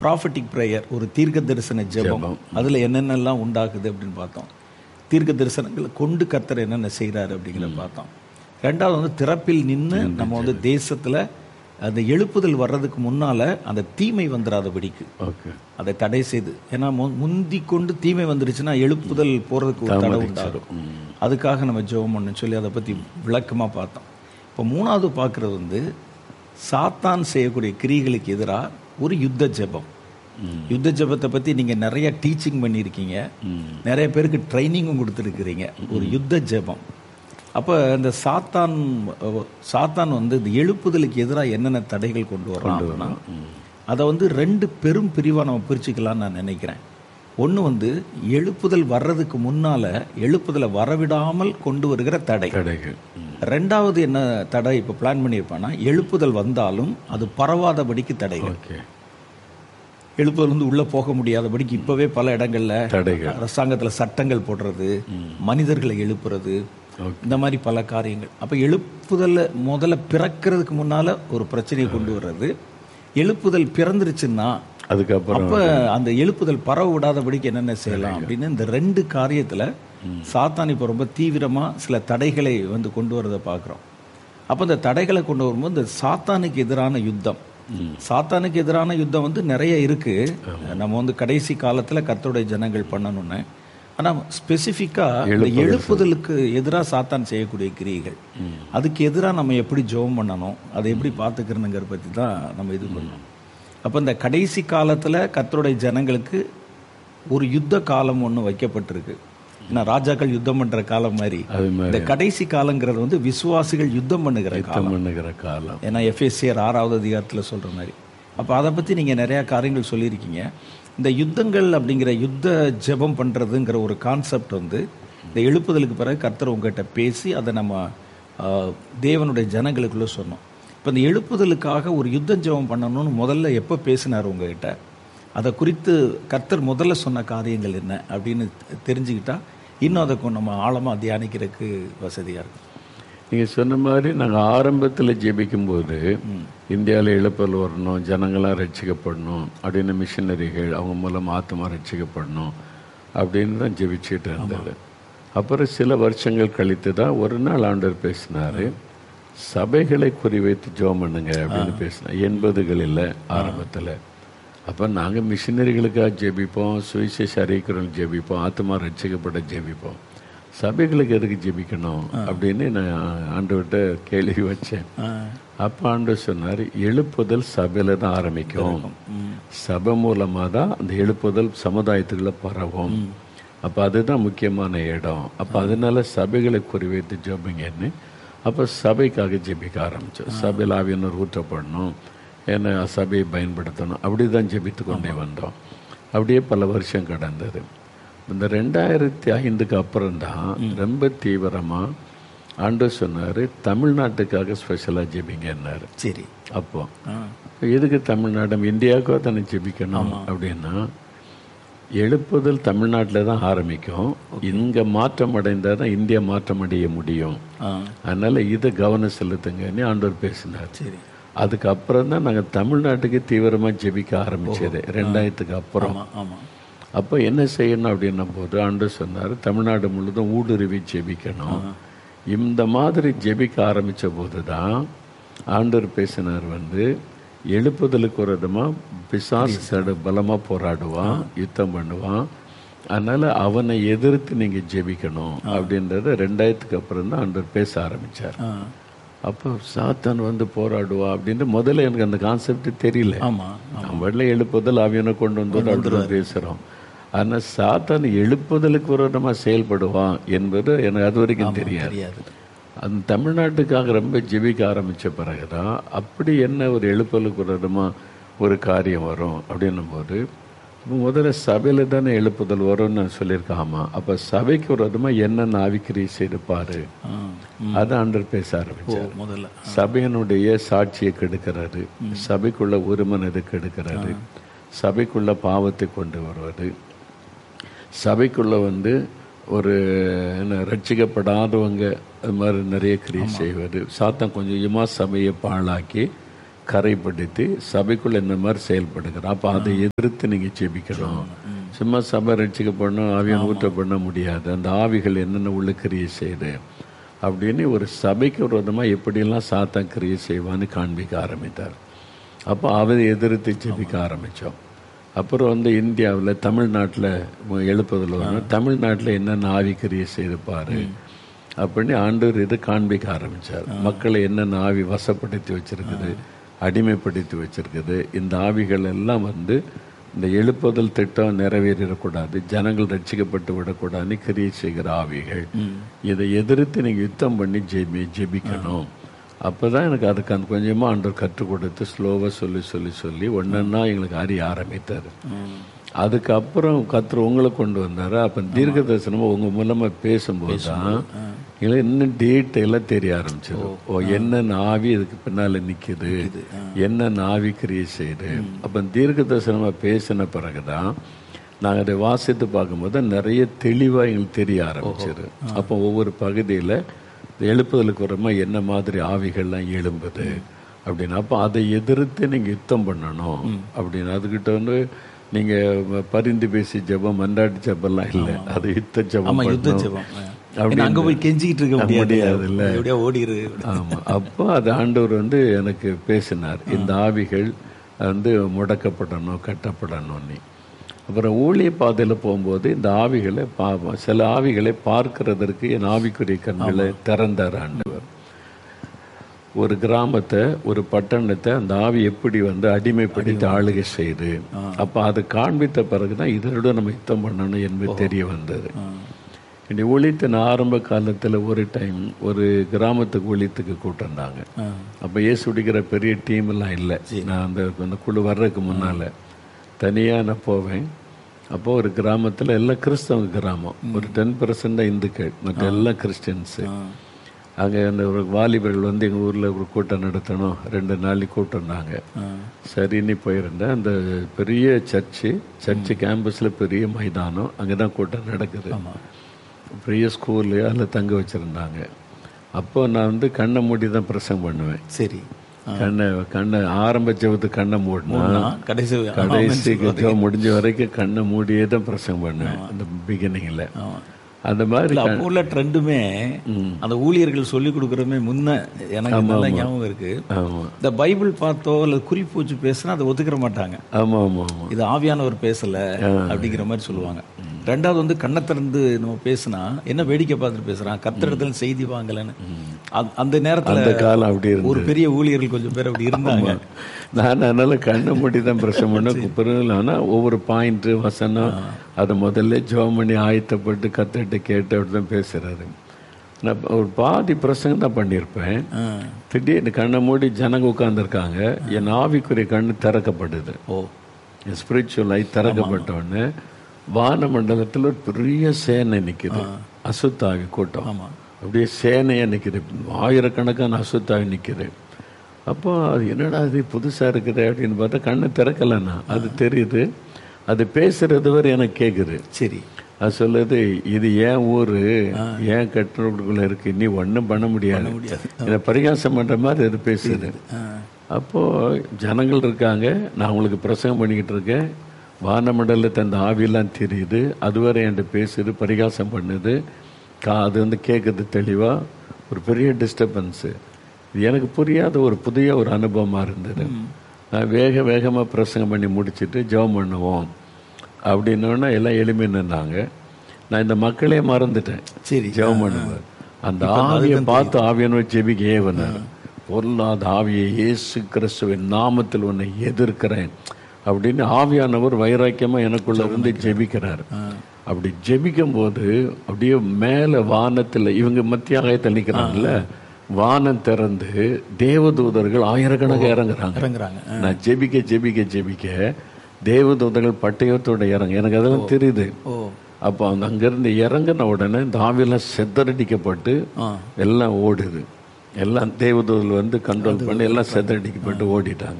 Prophetic prayer, ஒரு தீர்க்க தரிசன ஜெபம், அதில் என்னென்னலாம் உண்டாகுது அப்படின்னு பார்த்தோம். தீர்க்க தரிசனங்களை கொண்டு கர்த்தர் என்னென்ன செய்கிறாரு அப்படிங்கிறத பார்த்தோம். ரெண்டாவது வந்து திறப்பில் நின்று நம்ம வந்து தேசத்தில் அந்த எழுப்புதல் வர்றதுக்கு முன்னால் அந்த தீமை வந்துடாதபடிக்கு அதை தடை செய்து, ஏன்னா முந்தி கொண்டு தீமை வந்துருச்சுன்னா எழுப்புதல் போகிறதுக்கு ஒரு தடை உண்டாகும். அதுக்காக நம்ம ஜெபம் பண்ணு சொல்லி அதை பற்றி விளக்கமாக பார்த்தோம். இப்போ மூணாவது பார்க்குறது வந்து சாத்தான் செய்யக்கூடிய கிரிகளுக்கு எதிராக ஒரு யுத்த ஜெபம். யுத்த ஜெபத்தை பற்றி நீங்கள் நிறைய டீச்சிங் பண்ணியிருக்கீங்க, நிறைய பேருக்கு ட்ரைனிங்கும் கொடுத்துருக்கிறீங்க. ஒரு யுத்த ஜெபம். அப்போ இந்த சாத்தான் வந்து இந்த எழுப்புதலுக்கு எதிராக என்னென்ன தடைகள் கொண்டு வர்றாங்கன்னா அதை வந்து 2 பெரும் பிரிவாக நம்ம பிரிச்சுக்கலாம்னு நான் நினைக்கிறேன். ஒன்று வந்து எழுப்புதல் வர்றதுக்கு முன்னால் எழுப்புதலை வரவிடாமல் கொண்டு வருகிற தடைகள். ரெண்டாவது என்ன தடை இப்போ பிளான் பண்ணியிருப்பான்னா, எழுப்புதல் வந்தாலும் அது பரவாதபடிக்கு தடைகள். எழுப்புதல் வந்து உள்ளே போக முடியாதபடிக்கு இப்போவே பல இடங்களில் அரசாங்கத்தில் சட்டங்கள் போடுறது, மனிதர்களை எழுப்புறது, இந்த மாதிரி பல காரியங்கள். அப்போ எழுப்புதல் முதல்ல பிறக்கிறதுக்கு முன்னால் ஒரு பிரச்சனையை கொண்டு வர்றது, எழுப்புதல் பிறந்துருச்சுன்னா அதுக்கப்புறம் அப்போ அந்த எழுப்புதல் பரவ விடாதபடிக்கு என்னென்ன செய்யலாம் அப்படின்னு இந்த 2 காரியத்தில் சாத்தான் இப்போ ரொம்ப தீவிரமாக சில தடைகளை வந்து கொண்டு வரதை பார்க்குறோம். அப்போ இந்த தடைகளை கொண்டு வரும்போது இந்த சாத்தானுக்கு எதிரான யுத்தம், சாத்தானுக்கு எதிரான யுத்தம் வந்து நிறைய இருக்குது. நம்ம வந்து கடைசி காலத்தில் கர்த்தருடைய ஜனங்கள் பண்ணணும்னு, ஆனால் ஸ்பெசிஃபிக்காக இந்த எழுப்புதலுக்கு எதிராக சாத்தான் செய்யக்கூடிய கிரியைகள், அதுக்கு எதிராக நம்ம எப்படி ஜெபம் பண்ணணும், அதை எப்படி பார்த்துக்கிறனுங்கிற பற்றி தான் நம்ம இது பண்ணணும். அப்போ இந்த கடைசி காலத்தில் கர்த்தருடைய ஜனங்களுக்கு ஒரு யுத்த காலம் ஒன்று வைக்கப்பட்டிருக்கு. ஏன்னா ராஜாக்கள் யுத்தம் பண்ணுற காலம் மாதிரி இந்த கடைசி காலங்கிறது வந்து விசுவாசிகள் யுத்தம் பண்ணுகிற காலம். ஏன்னா எஃபேசியர் 6வது அதிகாரத்தில் சொல்கிற மாதிரி. அப்போ அதை பற்றி நீங்கள் நிறையா காரியங்கள் சொல்லியிருக்கீங்க. இந்த யுத்தங்கள் அப்படிங்கிற யுத்த ஜெபம் பண்ணுறதுங்கிற ஒரு கான்செப்ட் வந்து இந்த எழுப்புதலுக்கு பிறகு கர்த்தர் உங்கள்கிட்ட பேசி அதை நம்ம தேவனுடைய ஜனங்களுக்குள்ளே சொன்னோம். இப்போ இந்த எழுப்புதலுக்காக ஒரு யுத்த ஜெபம் பண்ணணும்னு முதல்ல எப்போ பேசினார் உங்ககிட்ட, அதை குறித்து கர்த்தர் முதல்ல சொன்ன காரியங்கள் என்ன அப்படின்னு தெரிஞ்சுக்கிட்டா இன்னும் அதை நம்ம ஆழமாக தியானிக்கிறதுக்கு வசதியாக இருக்கும். நீங்கள் சொன்ன மாதிரி நாங்கள் ஆரம்பத்தில் ஜெபிக்கும்போது இந்தியாவில் எழுப்புதல் வரணும், ஜனங்களாம் ரட்சிக்கப்படணும் அப்படின்னு, மிஷினரிகள் அவங்க மூலம் ஆத்மா ரட்சிக்கப்படணும் அப்படின்னு தான் ஜெபிச்சுட்டு இருந்தது. அப்புறம் சில வருஷங்கள் கழித்து தான் ஒரு நாள் ஆண்டவர் பேசினார், சபைகளை குறிவைத்து ஜெபம் பண்ணுங்க அப்படின்னு பேசினார். 80களில் ஆரம்பத்தில். அப்போ நாங்கள் மிஷினரிகளுக்காக ஜெபிப்போம், சுவிசேஷ அறிவிக்கிறவங்க ஜெபிப்போம், ஆத்மா ரட்சிக்கப்பட ஜெபிப்போம், சபைகளுக்கு எதுக்கு ஜெபிக்கணும் அப்படின்னு நான் ஆண்டவர்கிட்ட கேள்வி வச்சேன். அப்போ ஆண்டவர் சொன்னார், எழுப்புதல் சபையில் தான் ஆரம்பிக்கும், சபை மூலமாக தான் அந்த எழுப்புதல் சமுதாயத்துக்குள்ள பரவும், அப்போ அதுதான் முக்கியமான இடம், அப்போ அதனால சபைகளை குறிவைத்து ஜெபிங்கன்னு. அப்போ சபைக்காக ஜெபிக்க ஆரம்பித்தோம். சபையில் ஆவியானவர் ஊற்றப்படணும், ஏன்னா சபையை பயன்படுத்தணும், அப்படி தான் ஜெபித்து கொண்டே வந்தோம். அப்படியே பல வருஷம் கடந்தது. இந்த 2005க்கு அப்புறம் தான் ரொம்ப தீவிரமாக ஆண்டவர் சொன்னார், தமிழ்நாட்டுக்காக ஸ்பெஷலாக ஜெபிங்கன்னாரு. சரி. அப்போ எதுக்கு தமிழ்நாடு, இந்தியாவுக்காக தானே ஜெபிக்கணும் அப்படின்னா, எழுப்புதல் தமிழ்நாட்டில் தான் ஆரம்பிக்கும், இங்கே மாற்றம் அடைந்தால் தான் இந்தியா மாற்றம் அடைய முடியும், அதனால் இதை கவனம் செலுத்துங்கன்னு ஆண்டவர் பேசினார். சரி. அதுக்கப்புறம் தான் நாங்கள் தமிழ்நாட்டுக்கு தீவிரமாக ஜெபிக்க ஆரம்பிச்சது 2000க்கு அப்புறம். அப்போ என்ன செய்யணும் அப்படின்னும் போது ஆண்டவர் சொன்னார், தமிழ்நாடு முழுதும் ஊடுருவி ஜெபிக்கணும். இந்த மாதிரி ஜெபிக்க ஆரம்பித்த போது தான் ஆண்டவர் பேசினார், வந்து எழுப்புதலுக்கு ஒரு விதமாக பிசாசு பலமாக போராடுவான், யுத்தம் பண்ணுவான், அதனால் அவனை எதிர்த்து நீங்கள் ஜெபிக்கணும் அப்படின்றத 2000க்கு அப்புறம் தான் ஆண்டவர் பேச ஆரம்பித்தார். அப்போ சாத்தான் வந்து போராடுவா அப்படின்ட்டு முதல்ல எனக்கு அந்த கான்செப்ட் தெரியல. நம்மள எழுப்புதல் ஆவியனை கொண்டு வந்து பேசுகிறோம், ஆனால் சாத்தான் எழுப்புதலுக்கு விரோதமாக செயல்படுவான் என்பது எனக்கு அது வரைக்கும் தெரியாது. அந்த தமிழ்நாட்டுக்காக ரொம்ப ஜெபிக்க ஆரம்பித்த பிறகு தான் அப்படி என்ன ஒரு எழுப்புதலுக்கு விரோதமாக ஒரு காரியம் வரும் அப்படின்னும் போது, முதல்ல சபையில் தானே எழுப்புதல் வரும்னு நான் சொல்லியிருக்காமா, அப்போ சபைக்கு விரோதமாக என்னென்ன ஆவிக்கிரியை செய்திருப்பாரு அதை ஆண்டவர் பேச ஆரம்பிச்சார். முதல்ல சபையினுடைய சாட்சியை கெடுக்கிறாரு, சபைக்குள்ள ஒருமனதை கெடுக்கிறாரு, சபைக்குள்ள பாவத்தை கொண்டு வருவது, சபைக்குள்ள வந்து ஒரு என்ன ரட்சிக்கப்படாதவங்க அது மாதிரி நிறைய கிரியை செய்வது, சாத்தான் கொஞ்சம் கொஞ்சமாக சபையை பாழாக்கி கரைப்படுத்தி சபைக்குள்ள இந்த மாதிரி செயல்படுகிறோம். அப்போ அதை எதிர்த்து நீங்கள் ஜெபிக்கணும். சும்மா சபை ரட்சிக்கப்படணும், ஆவியான ஊற்றப்பட முடியாது. அந்த ஆவிகள் என்னென்ன உள்ள கிரியை செய்யுது அப்படின்னு ஒரு சபைக்கு விரோதமாக எப்படியெல்லாம் சாத்தான் கிரியை செய்வான்னு காண்பிக்க ஆரம்பித்தார். அப்போ அதை எதிர்த்து ஜெபிக்க ஆரம்பித்தோம். அப்புறம் இந்தியாவில் தமிழ்நாட்டில் எழுப்புதல் வரும். தமிழ்நாட்டில் என்னென்ன ஆவி கிரியை செய்துப்பார் அப்படின்னு ஆண்டவர் இது காண்பிக்க ஆரம்பித்தார். மக்களை என்னென்ன ஆவி வசப்படுத்தி வச்சிருக்குது, அடிமைப்படுத்தி வச்சிருக்குது. இந்த ஆவிகள் எல்லாம் இந்த எழுப்புதல் திட்டம் நிறைவேறிடக்கூடாது, ஜனங்கள் ரட்சிக்கப்பட்டு விடக்கூடாதுன்னு கிரியை செய்கிற ஆவிகள். இதை எதிர்த்து நீங்கள் யுத்தம் பண்ணி ஜெபிக்கணும். அப்போ தான் எனக்கு அதுக்கு கொஞ்சமாக ஆண்டவர் கற்றுக் கொடுத்து ஸ்லோவாக சொல்லி ஒன்றா எங்களுக்கு அறிய ஆரம்பித்தார். அதுக்கப்புறம் கர்த்தர் உங்களை கொண்டு வந்தார். அப்போ தீர்க்க தரிசனமாக உங்கள் மூலமாக பேசும்போது தான் எங்களுக்கு இன்னும் டீட்டெயிலாக தெரிய ஆரம்பிச்சது. என்னென்ன ஆவி இதுக்கு பின்னால் நிற்கிது, என்னென்ன ஆவி கிரியை செய்யுது. அப்போ தீர்க்க தரிசனமாக பேசின பிறகு தான் நாங்கள் அதை வாசித்து பார்க்கும்போது நிறைய தெளிவாக எங்களுக்கு தெரிய ஆரம்பிச்சது. அப்போ ஒவ்வொரு பகுதியில் எழுப்புதலுக்கு வரமா என்ன மாதிரி ஆவிகள்லாம் எழும்புது அப்படின்னு. அப்போ அதை எதிர்த்து நீங்கள் யுத்தம் பண்ணணும் அப்படின்னு. அதுக்கிட்ட நீங்கள் பரிந்து பேசி ஜெபம், மன்றாடி ஜெபம்லாம் இல்லை, அது யுத்த ஜெபம். அங்க போய் கெஞ்சிக்கிட்டு இருக்க முடியாது இல்ல, ஓடிரு. ஆமா. அப்போ அது ஆண்டவர் எனக்கு பேசினார், இந்த ஆவிகள் முடக்கப்படணும், கட்டப்படணும்னு. அப்புறம் ஊழிய பாதையில் போகும்போது இந்த ஆவிகளை சில ஆவிகளை பார்க்கறதற்கு என் ஆவிக்குரிய கண்களை திறந்தார் ஆண்டவர். ஒரு கிராமத்தை, ஒரு பட்டணத்தை அந்த ஆவி எப்படி அடிமைப்படுத்தி ஆளுகை செய்து, அப்போ அதை காண்பித்த பிறகுதான் இதனோட நம்ம யுத்தம் பண்ணணும் என்பது தெரிய வந்தது. என்னுடைய ஊழியத்தின் ஆரம்ப காலத்தில் ஒரு டைம் ஒரு கிராமத்துக்கு ஊழியத்துக்கு கூட்டிருந்தாங்க. அப்போ ஏசு பிடிக்கிற பெரிய டீம் எல்லாம் இல்லை. நான் அந்த குழு வர்றதுக்கு முன்னால் தனியாக நான் போவேன். அப்போது ஒரு கிராமத்தில் எல்லாம் கிறிஸ்தவ கிராமம், ஒரு 10% தான் இந்துக்கள், மற்ற எல்லாம் கிறிஸ்டியன்ஸு. அங்கே அந்த ஒரு வாலிபர்கள் எங்கள் ஊரில் ஒரு கூட்டம் நடத்தணும், 2 நாளைக்கு கூட்டம்னாங்க. சரின்னு போயிருந்தேன். அந்த பெரிய சர்ச்சு கேம்பஸில் பெரிய மைதானம், அங்கே தான் கூட்டம் நடக்குது. பெரிய ஸ்கூலு, அதில் தங்க வச்சுருந்தாங்க. அப்போ நான் கண்ணை மூடி தான் பிரசங்கம் பண்ணுவேன். சரி, கண்ணை ஆரம்ப ஜெபத்துக்கு கண்ணை மூடினா கடைசி ஜெபம் முடிஞ்ச வரைக்கும் கண்ணை மூடியே தான் பிரசங்கம் பண்ணுவேன் அந்த பிகினிங்கில். அந்த மாதிரி உள்ள ட்ரெண்டுமே அந்த ஊழியர்கள் சொல்லி கொடுக்குறமே முன்ன எனக்கு நல்லா ஞாபகம் இருக்கு. இந்த பைபிள் பார்த்தோ அல்லது குறிப்பு வச்சு பேசினா அதை ஒத்துக்கிற மாட்டாங்க. ஆமா ஆமா ஆமா, இது ஆவியானவர் பேசல அப்படிங்கிற மாதிரி சொல்லுவாங்க. ரெண்டாவது கண்ணை திறந்து நம்ம பேசினா என்ன வேடிக்கை பார்த்துட்டு பேசுறான், கர்த்தரிடத்துல செய்தி வாங்கலன்னு. அந்த நேரத்தில் காலம் அப்படி ஒரு பெரிய ஊழியர்கள் கொஞ்சம் பேர் அப்படி இருந்தாங்க. நான் அதனால கண்ணை மூடி தான் பிரசவம் பண்ண. ஆனால் ஒவ்வொரு பாயிண்ட் வசனம் அதை முதல்ல ஜெபம் பண்ணி ஆயத்தப்பட்டு கத்திட்டு கேட்டு அப்படிதான் பேசுறாரு. நான் ஒரு பாதி பிரசங்கம் தான் பண்ணியிருப்பேன். திடீர்னு கண்ணை மூடி ஜனங்க உட்காந்துருக்காங்க, என் ஆவிக்குரிய கண்ணு திறக்கப்படுது. என் ஸ்பிரிச்சுவல் ஐ திறக்கப்பட்டோடனே வான மண்டலத்தில் ஒரு பெரிய சேனை நிற்குது, அசுத்தாவி கூட்டம். அப்படியே சேனையாக நிற்குது, ஆயிரக்கணக்கான அசுத்தாவி நிற்குது. அப்போ அது என்னடா அது புதுசாக இருக்குது அப்படின்னு பார்த்தா கண்ணை திறக்கலைன்னா அது தெரியுது. அது பேசுறது வரை எனக்கு கேட்குது. சரி, அது சொல்லுது, இது ஏன் ஊர், ஏன் கட்டுறதுக்குள்ள இருக்கு, நீ ஒன்றும் பண்ண முடியாது, இதை பரிகாசம் பண்ணுற மாதிரி அது பேசுது. அப்போது ஜனங்கள் இருக்காங்க, நான் உங்களுக்கு பிரசங்கம் பண்ணிக்கிட்டு இருக்கேன், வானமண்டலத்தை அந்த ஆவியெல்லாம் தெரியுது, அதுவரை என்கிட்ட பேசுது, பரிகாசம் பண்ணுது, அது கேட்குது தெளிவாக. ஒரு பெரிய டிஸ்டர்பன்ஸு. இது எனக்கு புரியாத ஒரு புதிய ஒரு அனுபவமாக இருந்தது. நான் வேகமாக பிரசங்கம் பண்ணி முடிச்சுட்டு ஜெபம் பண்ணுவோம் அப்படின்னோன்னா எல்லாம் எளிமை நின்னாங்க. நான் இந்த மக்களே மறந்துட்டேன். சரி, ஜெபம் பண்ணுவேன். அந்த ஆவியை பார்த்து ஆவியனோட ஜெபிக்க ஏவனார். பொருளாத ஆவியை இயேசு கிறிஸ்துவின் நாமத்தில் உன்னை எதிர்க்கிறேன் அப்படின்னு ஆவியானவர் வைராக்கியமாக எனக்குள்ள இருந்து ஜெபிக்கிறார். அப்படி ஜெபிக்கும் போது அப்படியே மேலே வானத்தில் இவங்க மத்திய ஆகாயத்தில் நிற்கிறாங்கல்ல, வானம் திறந்து தேவதூதர்கள் ஆயிரக்கணக்காக இறங்குறாங்க. நான் ஜெபிக்க ஜெபிக்க ஜெபிக்க தேவதூதர்கள் பட்டயத்தோட இறங்க எனக்கு அதெல்லாம் தெரியுது. அப்போ அங்கிருந்து இறங்கின உடனே இந்த ஆவியெல்லாம் செதறடிக்கப்பட்டு எல்லாம் ஓடுது. எல்லாம் தேவதூதர்கள் கண்ட்ரோல் பண்ணி எல்லாம் செதறடிக்கப்பட்டு ஓடிட்டாங்க.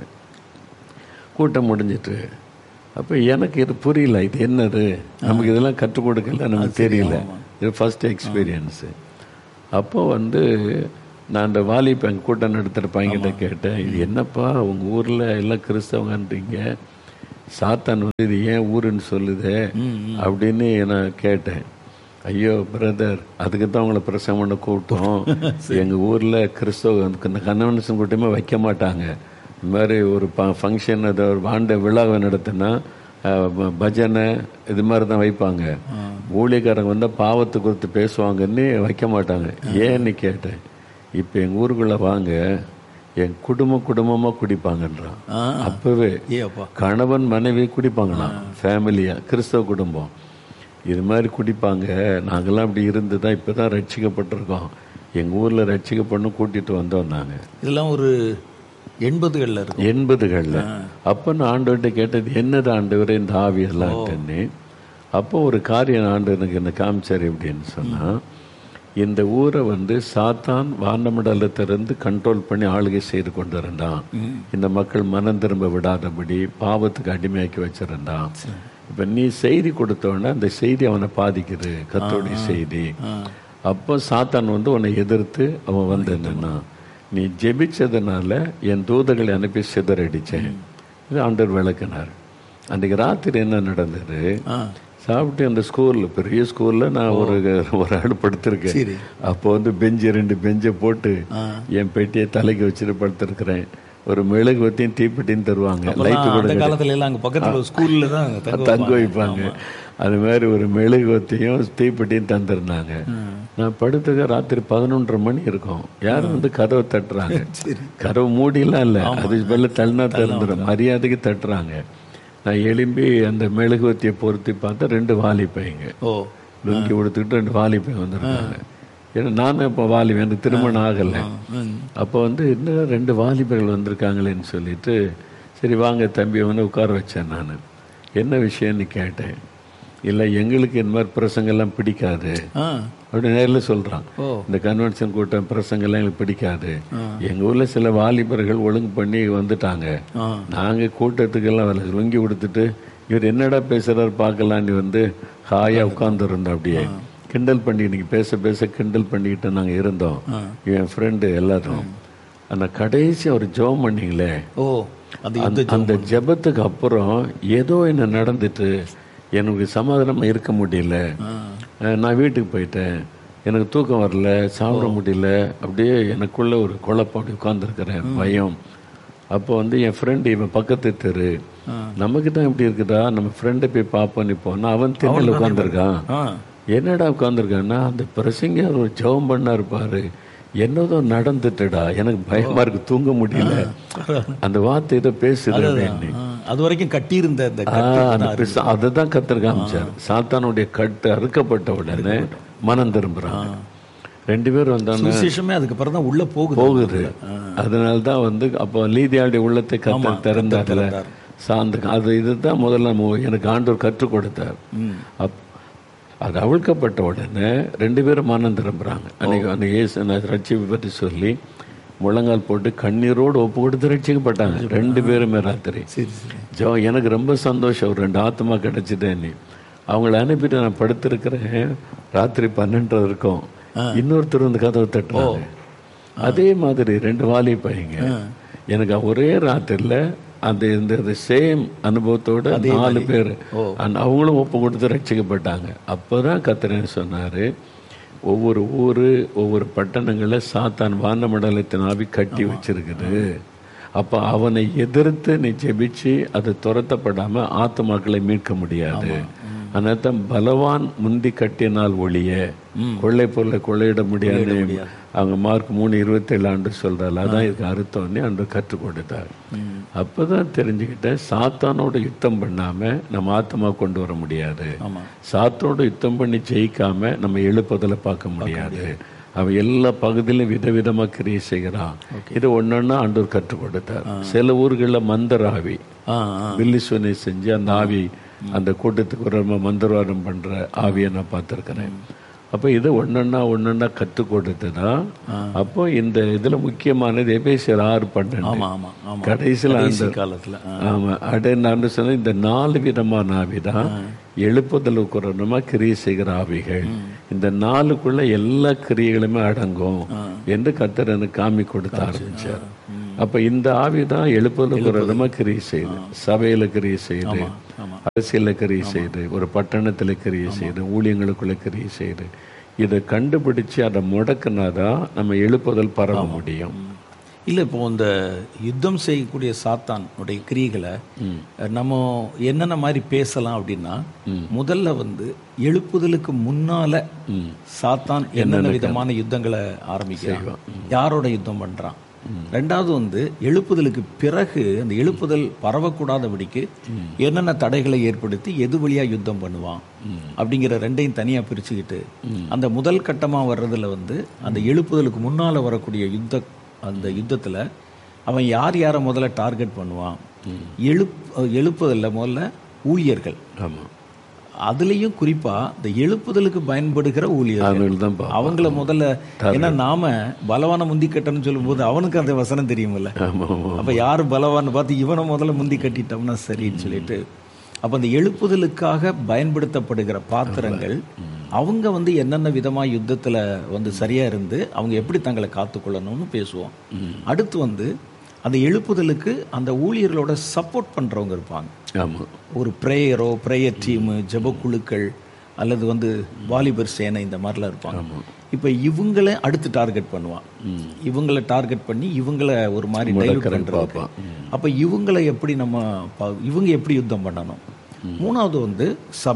கூட்டம் முடிஞ்சிட்டு அப்போ எனக்கு இது புரியல, இது என்னது, நமக்கு இதெல்லாம் கற்றுக் கொடுக்கல, நமக்கு தெரியல, இது ஃபர்ஸ்ட் எக்ஸ்பீரியன்ஸு. அப்போ நான் அந்த வாலிபன் கூட்டம் நடத்துகிற பையன்கிட்ட கேட்டேன், இது என்னப்பா உங்கள் ஊரில் எல்லாம் கிறிஸ்தவங்கன்றீங்க, சாத்தான் வந்து இது ஏன் ஊருன்னு சொல்லுதே அப்படின்னு நான் கேட்டேன். ஐயோ பிரதர், அதுக்கு தான் உங்களை பிரசங்கம் பண்ண கூட்டம். எங்கள் ஊரில் கிறிஸ்தவ இந்த கன்வென்ஷன் கூட்டமே வைக்க மாட்டாங்க. இந்த மாதிரி ஒரு ஃபங்க்ஷன், அதை ஒரு ஆண்ட விழாவை நடத்தினா பஜனை இது மாதிரி தான் வைப்பாங்க. ஊழியக்காரங்க வந்தால் பாவத்தை குறித்து பேசுவாங்கன்னு வைக்க மாட்டாங்க. ஏன்னு கேட்டேன். இப்போ எங்கள் ஊருக்குள்ளே வாங்க, என் குடும்பமாக குடிப்பாங்கன்றான். அப்போவே கணவன் மனைவி குடிப்பாங்களாம், ஃபேமிலியாக, கிறிஸ்தவ குடும்பம் இது மாதிரி குடிப்பாங்க. நாங்கள்லாம் அப்படி இருந்து தான் இப்போ தான் ரட்சிக்கப்பட்டிருக்கோம். எங்கள் ஊரில் ரட்சிக்கப்படணும் கூட்டிகிட்டு வந்தோம் நாங்கள். இதெல்லாம் ஒரு 80களில். அப்போ நான் ஆண்டவர்கிட்ட கேட்டது, என்னது ஆண்டவரே இந்த ஆவியெல்லாம்னு. அப்போ ஒரு காரியம் ஆண்டவர் எனக்கு என்ன காமிச்சார் எப்படின்னு சொன்னால், இந்த ஊரை வந்து சாத்தான் வானமண்டலத்திலிருந்து கண்ட்ரோல் பண்ணி ஆளுகை செய்து கொண்டு இருந்தான். இந்த மக்கள் மனம் திரும்ப விடாதபடி பாவத்துக்கு அடிமையாக்கி வச்சிருந்தான். இப்போ நீ செய்தி கொடுத்தோன்னா அந்த செய்தி அவனை பாதிக்குது, கர்த்தருடைய செய்தி. அப்போ சாத்தான் வந்து உன்னை எதிர்த்து அவன் வந்து என்னன்னா, நீ ஜெபிச்சதுனால என் தூதர்களை அனுப்பி சிதறடிச்சேன். இது ஆண்டவர் விளக்குனார். அன்றைக்கு ராத்திரி என்ன நடந்தது, சாப்பிட்டு அந்த ஸ்கூலில், பெரிய ஸ்கூலில் நான் ஒரு ஆள் படுத்திருக்கேன். அப்போ வந்து பெஞ்சு 2 பெஞ்சை போட்டு என் பெட்டியை தலைக்கு வச்சுட்டு படுத்திருக்கிறேன். ஒரு மெழுகுவத்தையும் தீப்பெட்டியும் தருவாங்க. லைட்டு கூட தங்க வைப்பாங்க. அது மாதிரி ஒரு மெழுகுவத்தையும் தீப்பெட்டியும் தந்துருந்தாங்க. நான் படுத்துக்க ராத்திரி 11:30 மணி இருக்கும். யாரும் வந்து கதவை தட்டுறாங்க. கதவு மூடிலாம் இல்லை, அது வெளில தள்ளினா திறந்துடும், மரியாதைக்கு தட்டுறாங்க. நான் எழும்பி அந்த மெழுகுவத்தியை பொருத்தி பார்த்தா 2 வாலிப்பைங்க லுங்கி கொடுத்துக்கிட்டு 2 வாலிப்பை வந்துருக்காங்க. ஏன்னா நானும் இப்போ வாலிபன், எனக்கு திருமணம் ஆகலை. அப்போ வந்து இன்னும் 2 வாலிபர்கள் வந்திருக்காங்களேன்னு சொல்லிட்டு, சரி வாங்க தம்பி வந்து உட்கார வச்சேன். நான் என்ன விஷயம்னு கேட்டேன். இல்லை எங்களுக்கு இந்த மாதிரி பிரசங்கெல்லாம் பிடிக்காது அப்படி நேரில் சொல்கிறான். இந்த கன்வென்ஷன் கூட்டம் பிரசங்கெல்லாம் எங்களுக்கு பிடிக்காது. எங்கள் ஊரில் சில வாலிபர்கள் ஒழுங்கு பண்ணி வந்துட்டாங்க. நாங்கள் கூட்டத்துக்கெல்லாம் வரல, லுங்கி கொடுத்துட்டு இவர் என்னடா பேசுகிறாரு பார்க்கலான்னு வந்து ஹாயாக உட்காந்துருந்தோம். அப்படியே கிண்டல் பண்ணி, இன்னைக்கு பேச பேச கிண்டல் பண்ணிக்கிட்டு நாங்கள் இருந்தோம், என் ஃப்ரெண்டு எல்லாரும். ஆனால் கடைசி ஒரு ஜெபம் பண்ணிங்களே, அந்த ஜெபத்துக்கு அப்புறம் ஏதோ என்ன நடந்துட்டு எனக்கு சமாதானமாக இருக்க முடியல. நான் வீட்டுக்கு போயிட்டேன், எனக்கு தூக்கம் வரல, சாப்பிட முடியல, அப்படியே எனக்குள்ள ஒரு குழப்பம், அப்படி உட்காந்துருக்கிறேன், பயம். அப்போ வந்து என் ஃப்ரெண்டு, இவன் பக்கத்து தெரு, நமக்கு தான் இப்படி இருக்குதா, நம்ம ஃப்ரெண்டை போய் பார்ப்போன்னு போனால் அவன் திண்ணையில் உட்காந்துருக்கான். என்னடா உட்காந்துருக்கான்னா, அந்த பிரசங்க ஒரு ஜெபம் பண்ணா இருப்பாரு, என்னதோ நடந்துட்டுடா, எனக்கு பயமா இருக்கு, தூங்க முடியல, அந்த வார்த்தை ஏதோ பேசுது. அது வரைக்கும் கட்டி இருந்த அதை தான் கத்தர் காமிச்சார். சாத்தானுடைய கட்டு அறுக்கப்பட்ட உடனே மனம் திரும்புறாங்க. 2 பேர் வந்தாங்க. அதுக்கப்புறம் தான் உள்ள போகுது. அதனால தான் வந்து அப்போ லீதியாளுடைய உள்ளத்தை கத்தர் திறந்தார்ல, சார்ந்து அது இதுதான் முதல்ல எனக்கு ஆண்டவர் கற்றுக் கொடுத்தார். அது அவிழ்க்கப்பட்ட உடனே 2 பேரும் மனம் திரும்புறாங்க. அன்னைக்கு அந்த இயேசு ரட்சிப்பை பற்றி சொல்லி முழங்கால் போட்டு கண்ணீரோடு ஒப்பு கொடுத்து ரட்சிக்கப்பட்டாங்க 2 பேருமே ராத்திரி. எனக்கு ரொம்ப சந்தோஷம், ஒரு 2 ஆத்மா கிடைச்சிட்டேன்னு. அவங்கள அனுப்பிட்டு நான் படுத்திருக்கிறேன். ராத்திரி 12 இருக்கும், இன்னொருத்தர் வந்து கதவை தட்டுறாங்க. அதே மாதிரி 2 வாலி பையங்க. எனக்கு ஒரே ராத்திரில அந்த இந்த சேம் அனுபவத்தோட 4 பேர் அவங்களும் ஒப்பு கொடுத்து ரட்சிக்கப்பட்டாங்க. அப்போதான் கர்த்தர் சொன்னாரு, ஒவ்வொரு ஊரு ஒவ்வொரு பட்டணங்களில் சாத்தான் வானமண்டலத்தின் ஆவி கட்டி வச்சிருக்குது. அப்போ அவனை எதிர்த்து நீ ஜெபிச்சு அது துரத்தப்படாம ஆத்மாக்களை மீட்க முடியாது. அதனால தான் பலவான் முந்தி கட்டினால் ஒழிய கொள்ளை பொருளை கொள்ளையிட முடியாது. அவங்க மார்க் 3:27 சொல்றாரு. அதான் இதுக்கு அர்த்தம்னு அன்று கற்றுக் கொடுத்தார். அப்பதான் தெரிஞ்சுக்கிட்டேன், சாத்தானோட யுத்தம் பண்ணாம நம்ம ஆத்மா கொண்டு வர முடியாது. சாத்தானோட யுத்தம் பண்ணி ஜெயிக்காம நம்ம எழுப்புதலை பார்க்க முடியாது. அவன் எல்லா பகுதியிலும் விதவிதமா கிரியை செய்கிறான். இது ஒன்னொன்னா ஆண்டவர் கற்றுக் கொடுத்தார். சில ஊர்களில் மந்தராவி வில்லிசுவனை செஞ்சு அந்த ஆவி அந்த கூட்டத்துக்கு ஒரு மந்திரவாதம் பண்ற ஆவியை நான் பார்த்துருக்கிறேன். அப்போ இதை ஒன்னொன்னா கற்றுக் கொடுத்து தான் அப்போ இந்த இதுல முக்கியமானது எபேசியர் 6:12 கடைசியில் அந்த காலத்துல ஆமா அடே நான் சொன்ன இந்த 4 விதமான ஆவிதான் எழுப்புதலுக்கு உரமா கிரியை செய்கிற ஆவிகள். இந்த 4க்குள்ள எல்லா கிரியைகளுமே அடங்கும் என்று கர்த்தர் எனக்கு காமி கொடுத்த ஆரம்பிச்சார். அப்ப இந்த ஆவிதான் எழுப்புதலுக்கு உரமா கிரியை செய்யுது, சபையில கிரியை செய்யுது, அரசியல்ல கிரியை செய்யுது, ஒரு பட்டணத்துல கிரியை செய்யுது, ஊழியங்களுக்குள்ள கிரியை செய்யுது. இதை கண்டுபிடிச்சு அதை முடக்குனாதான் நம்ம எழுப்புதல் பரவ முடியும். இல்லை, இப்போ இந்த யுத்தம் செய்யக்கூடிய சாத்தான் உடைய கிரியைகளை நம்ம என்னென்ன மாதிரி பேசலாம் அப்படின்னா, முதல்ல வந்து எழுப்புதலுக்கு முன்னால சாத்தான் என்னென்ன விதமான யுத்தங்களை ஆரம்பிக்கிறான், யாரோட யுத்தம் பண்றான். ரெண்டாவது வந்து எழுப்புதலுக்கு பிறகு அந்த எழுப்புதல் பரவக்கூடாதபடிக்கு என்னென்ன தடைகளை ஏற்படுத்தி எது வழியா யுத்தம் பண்ணுவான் அப்படிங்கிற ரெண்டையும் தனியா பிரிச்சுக்கிட்டு, அந்த முதல் கட்டமா வர்றதுல வந்து அந்த எழுப்புதலுக்கு முன்னால வரக்கூடிய அந்த யுத்தத்துல அவன் யார் யாரை முதல்ல டார்கெட் பண்ணுவான், எழுப்புதல்ல முதல்ல ஊழியர்கள், அதுலயும் குறிப்பா இந்த எழுப்புதலுக்கு பயன்படுகிற ஊழியர்கள் அவங்கள முதல்ல. ஏன்னா நாம பலவான முந்தி கட்டணும்னு சொல்லும் போது அவனுக்கு அந்த வசனம் தெரியுமில்ல, அப்ப யாரு பலவான்னு பார்த்து இவனை முதல்ல முந்தி கட்டிட்டோம்னா சரின்னு சொல்லிட்டு, அப்ப அந்த எழுப்புதலுக்காக பயன்படுத்தப்படுகிற பாத்திரங்கள் அவங்க வந்து என்னென்ன விதமா யுத்தத்துல வந்து சரியா இருந்து அவங்க எப்படி தங்களை காத்துக்கொள்ளணும்னு பேசுவோம். அடுத்து வந்து அந்த எழுப்புதலுக்கு அந்த ஊழியர்களோட சப்போர்ட் பண்றவங்க இருப்பாங்க. ஒரு பிரேயர் டீமு, ஜெபக்குழுக்கள் அல்லது வந்து வாலிபர் சேனை, இந்த மாதிரிலாம் இருப்பாங்க. இப்ப இவங்களை அடுத்து டார்கெட் பண்ணுவான், இவங்களை டார்கெட் பண்ணி இவங்களை ஒரு மாதிரி டைலூட் பண்றாங்க. அப்ப இவங்களை எப்படி இவங்க எப்படி யுத்தம் பண்ணணும். மூணாவது வந்து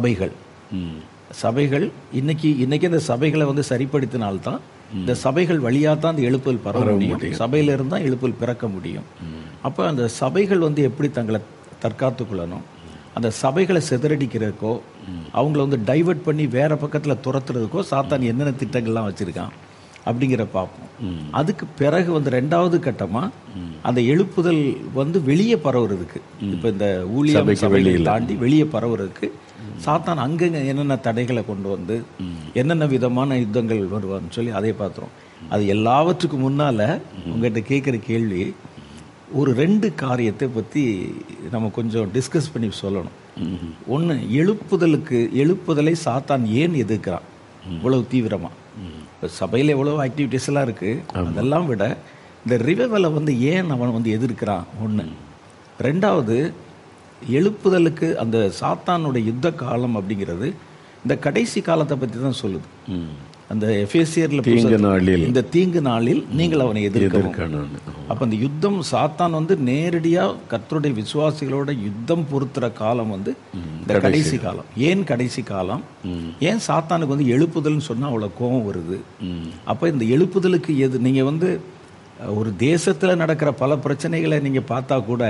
சபைகள் இன்னைக்கு இந்த சபைகளை வந்து சரிப்படுத்தினால்தான் இந்த சபைகள் வழியா தான் அந்த எழுப்புதல் பரவ முடியும், சபையில இருந்தா எழுப்புதல் பிறக்க முடியும். அப்ப அந்த சபைகள் வந்து எப்படி தங்களை தற்காத்து கொள்ளணும், அந்த சபைகளை சிதறடிக்கிறதுக்கோ அவங்கள வந்து டைவர்ட் பண்ணி வேற பக்கத்துல துரத்துறதுக்கோ சாத்தான் என்னென்ன திட்டங்கள்லாம் வச்சிருக்கான் அப்படிங்கிற பார்ப்போம். அதுக்கு பிறகு வந்து ரெண்டாவது கட்டமா அந்த எழுப்புதல் வந்து வெளியே பரவுறதுக்கு, இப்ப இந்த ஊழியம் சபைகளை தாண்டி வெளியே பரவுறதுக்கு சாத்தான் அங்கங்க என்னென்ன தடைகளை கொண்டு வந்து என்னென்ன விதமான யுத்தங்கள் வருவான்னு சொல்லி அதை பார்த்துரும். அது எல்லாவற்றுக்கும் முன்னால உங்ககிட்ட கேட்குற கேள்வி, ஒரு 2 காரியத்தை பத்தி நம்ம கொஞ்சம் டிஸ்கஸ் பண்ணி சொல்லணும். ஒன்று, எழுப்புதலை சாத்தான் ஏன் எதிர்க்கிறான் இவ்வளவு தீவிரமா. இப்போ சபையில் எவ்வளவு ஆக்டிவிட்டிஸ் எல்லாம் இருக்கு, அதெல்லாம் விட இந்த ரிவைவலை வந்து ஏன் அவன் வந்து எதிர்க்கிறான் ஒன்று. ரெண்டாவது, எழுப்புதலுக்கு அந்த சாத்தானுடைய யுத்த காலம் அப்படிங்கிறது இந்த கடைசி காலத்தை பற்றி தான் சொல்லுது. அந்த எபேசியர்ல இந்த தீங்கு நாளில் நீங்கள் அவனை எதிர்க்கணும். அப்ப அந்த யுத்தம் சாத்தான் வந்து நேரடியா கர்த்தருடைய விசுவாசிகளோட யுத்தம் பொறுத்துற காலம் வந்து இந்த கடைசி காலம். ஏன் கடைசி காலம், ஏன் சாத்தானுக்கு வந்து எழுப்புதல்னு சொன்னா அவ்வளவு கோபம் வருது. அப்ப இந்த எழுப்புதலுக்கு நீங்க வந்து ஒரு தேசத்துல நடக்கிற பல பிரச்சனைகளை நீங்க பார்த்தா கூட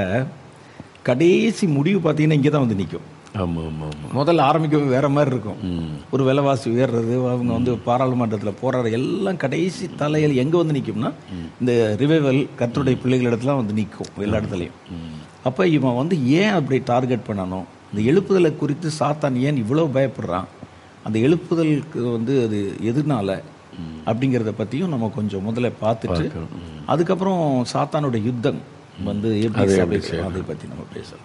கடைசி முடிவு பார்த்தீங்கன்னா இங்கே தான் வந்து நிற்கும். முதல்ல ஆரம்பிக்க வேற மாதிரி இருக்கும், ஒரு விலைவாசி உயர்றது, அவங்க வந்து பாராளுமன்றத்தில் போராடுற எல்லாம் கடைசி தலையில் எங்கே வந்து நிற்கும்னா இந்த ரிவைவல் கர்த்தருடைய பிள்ளைகளிடத்துல வந்து நிற்கும் எல்லா இடத்துலையும். அப்போ இவன் வந்து ஏன் அப்படி டார்கெட் பண்ணணும், இந்த எழுப்புதலை குறித்து சாத்தான் ஏன் இவ்வளோ பயப்படுறான், அந்த எழுப்புதலுக்கு வந்து அது எதுனால அப்படிங்கிறத பற்றியும் நம்ம கொஞ்சம் முதல்ல பார்த்துட்டு அதுக்கப்புறம் சாத்தானுடைய யுத்தம் வந்து எப்படி அதை பற்றி நம்ம பேசலாம்.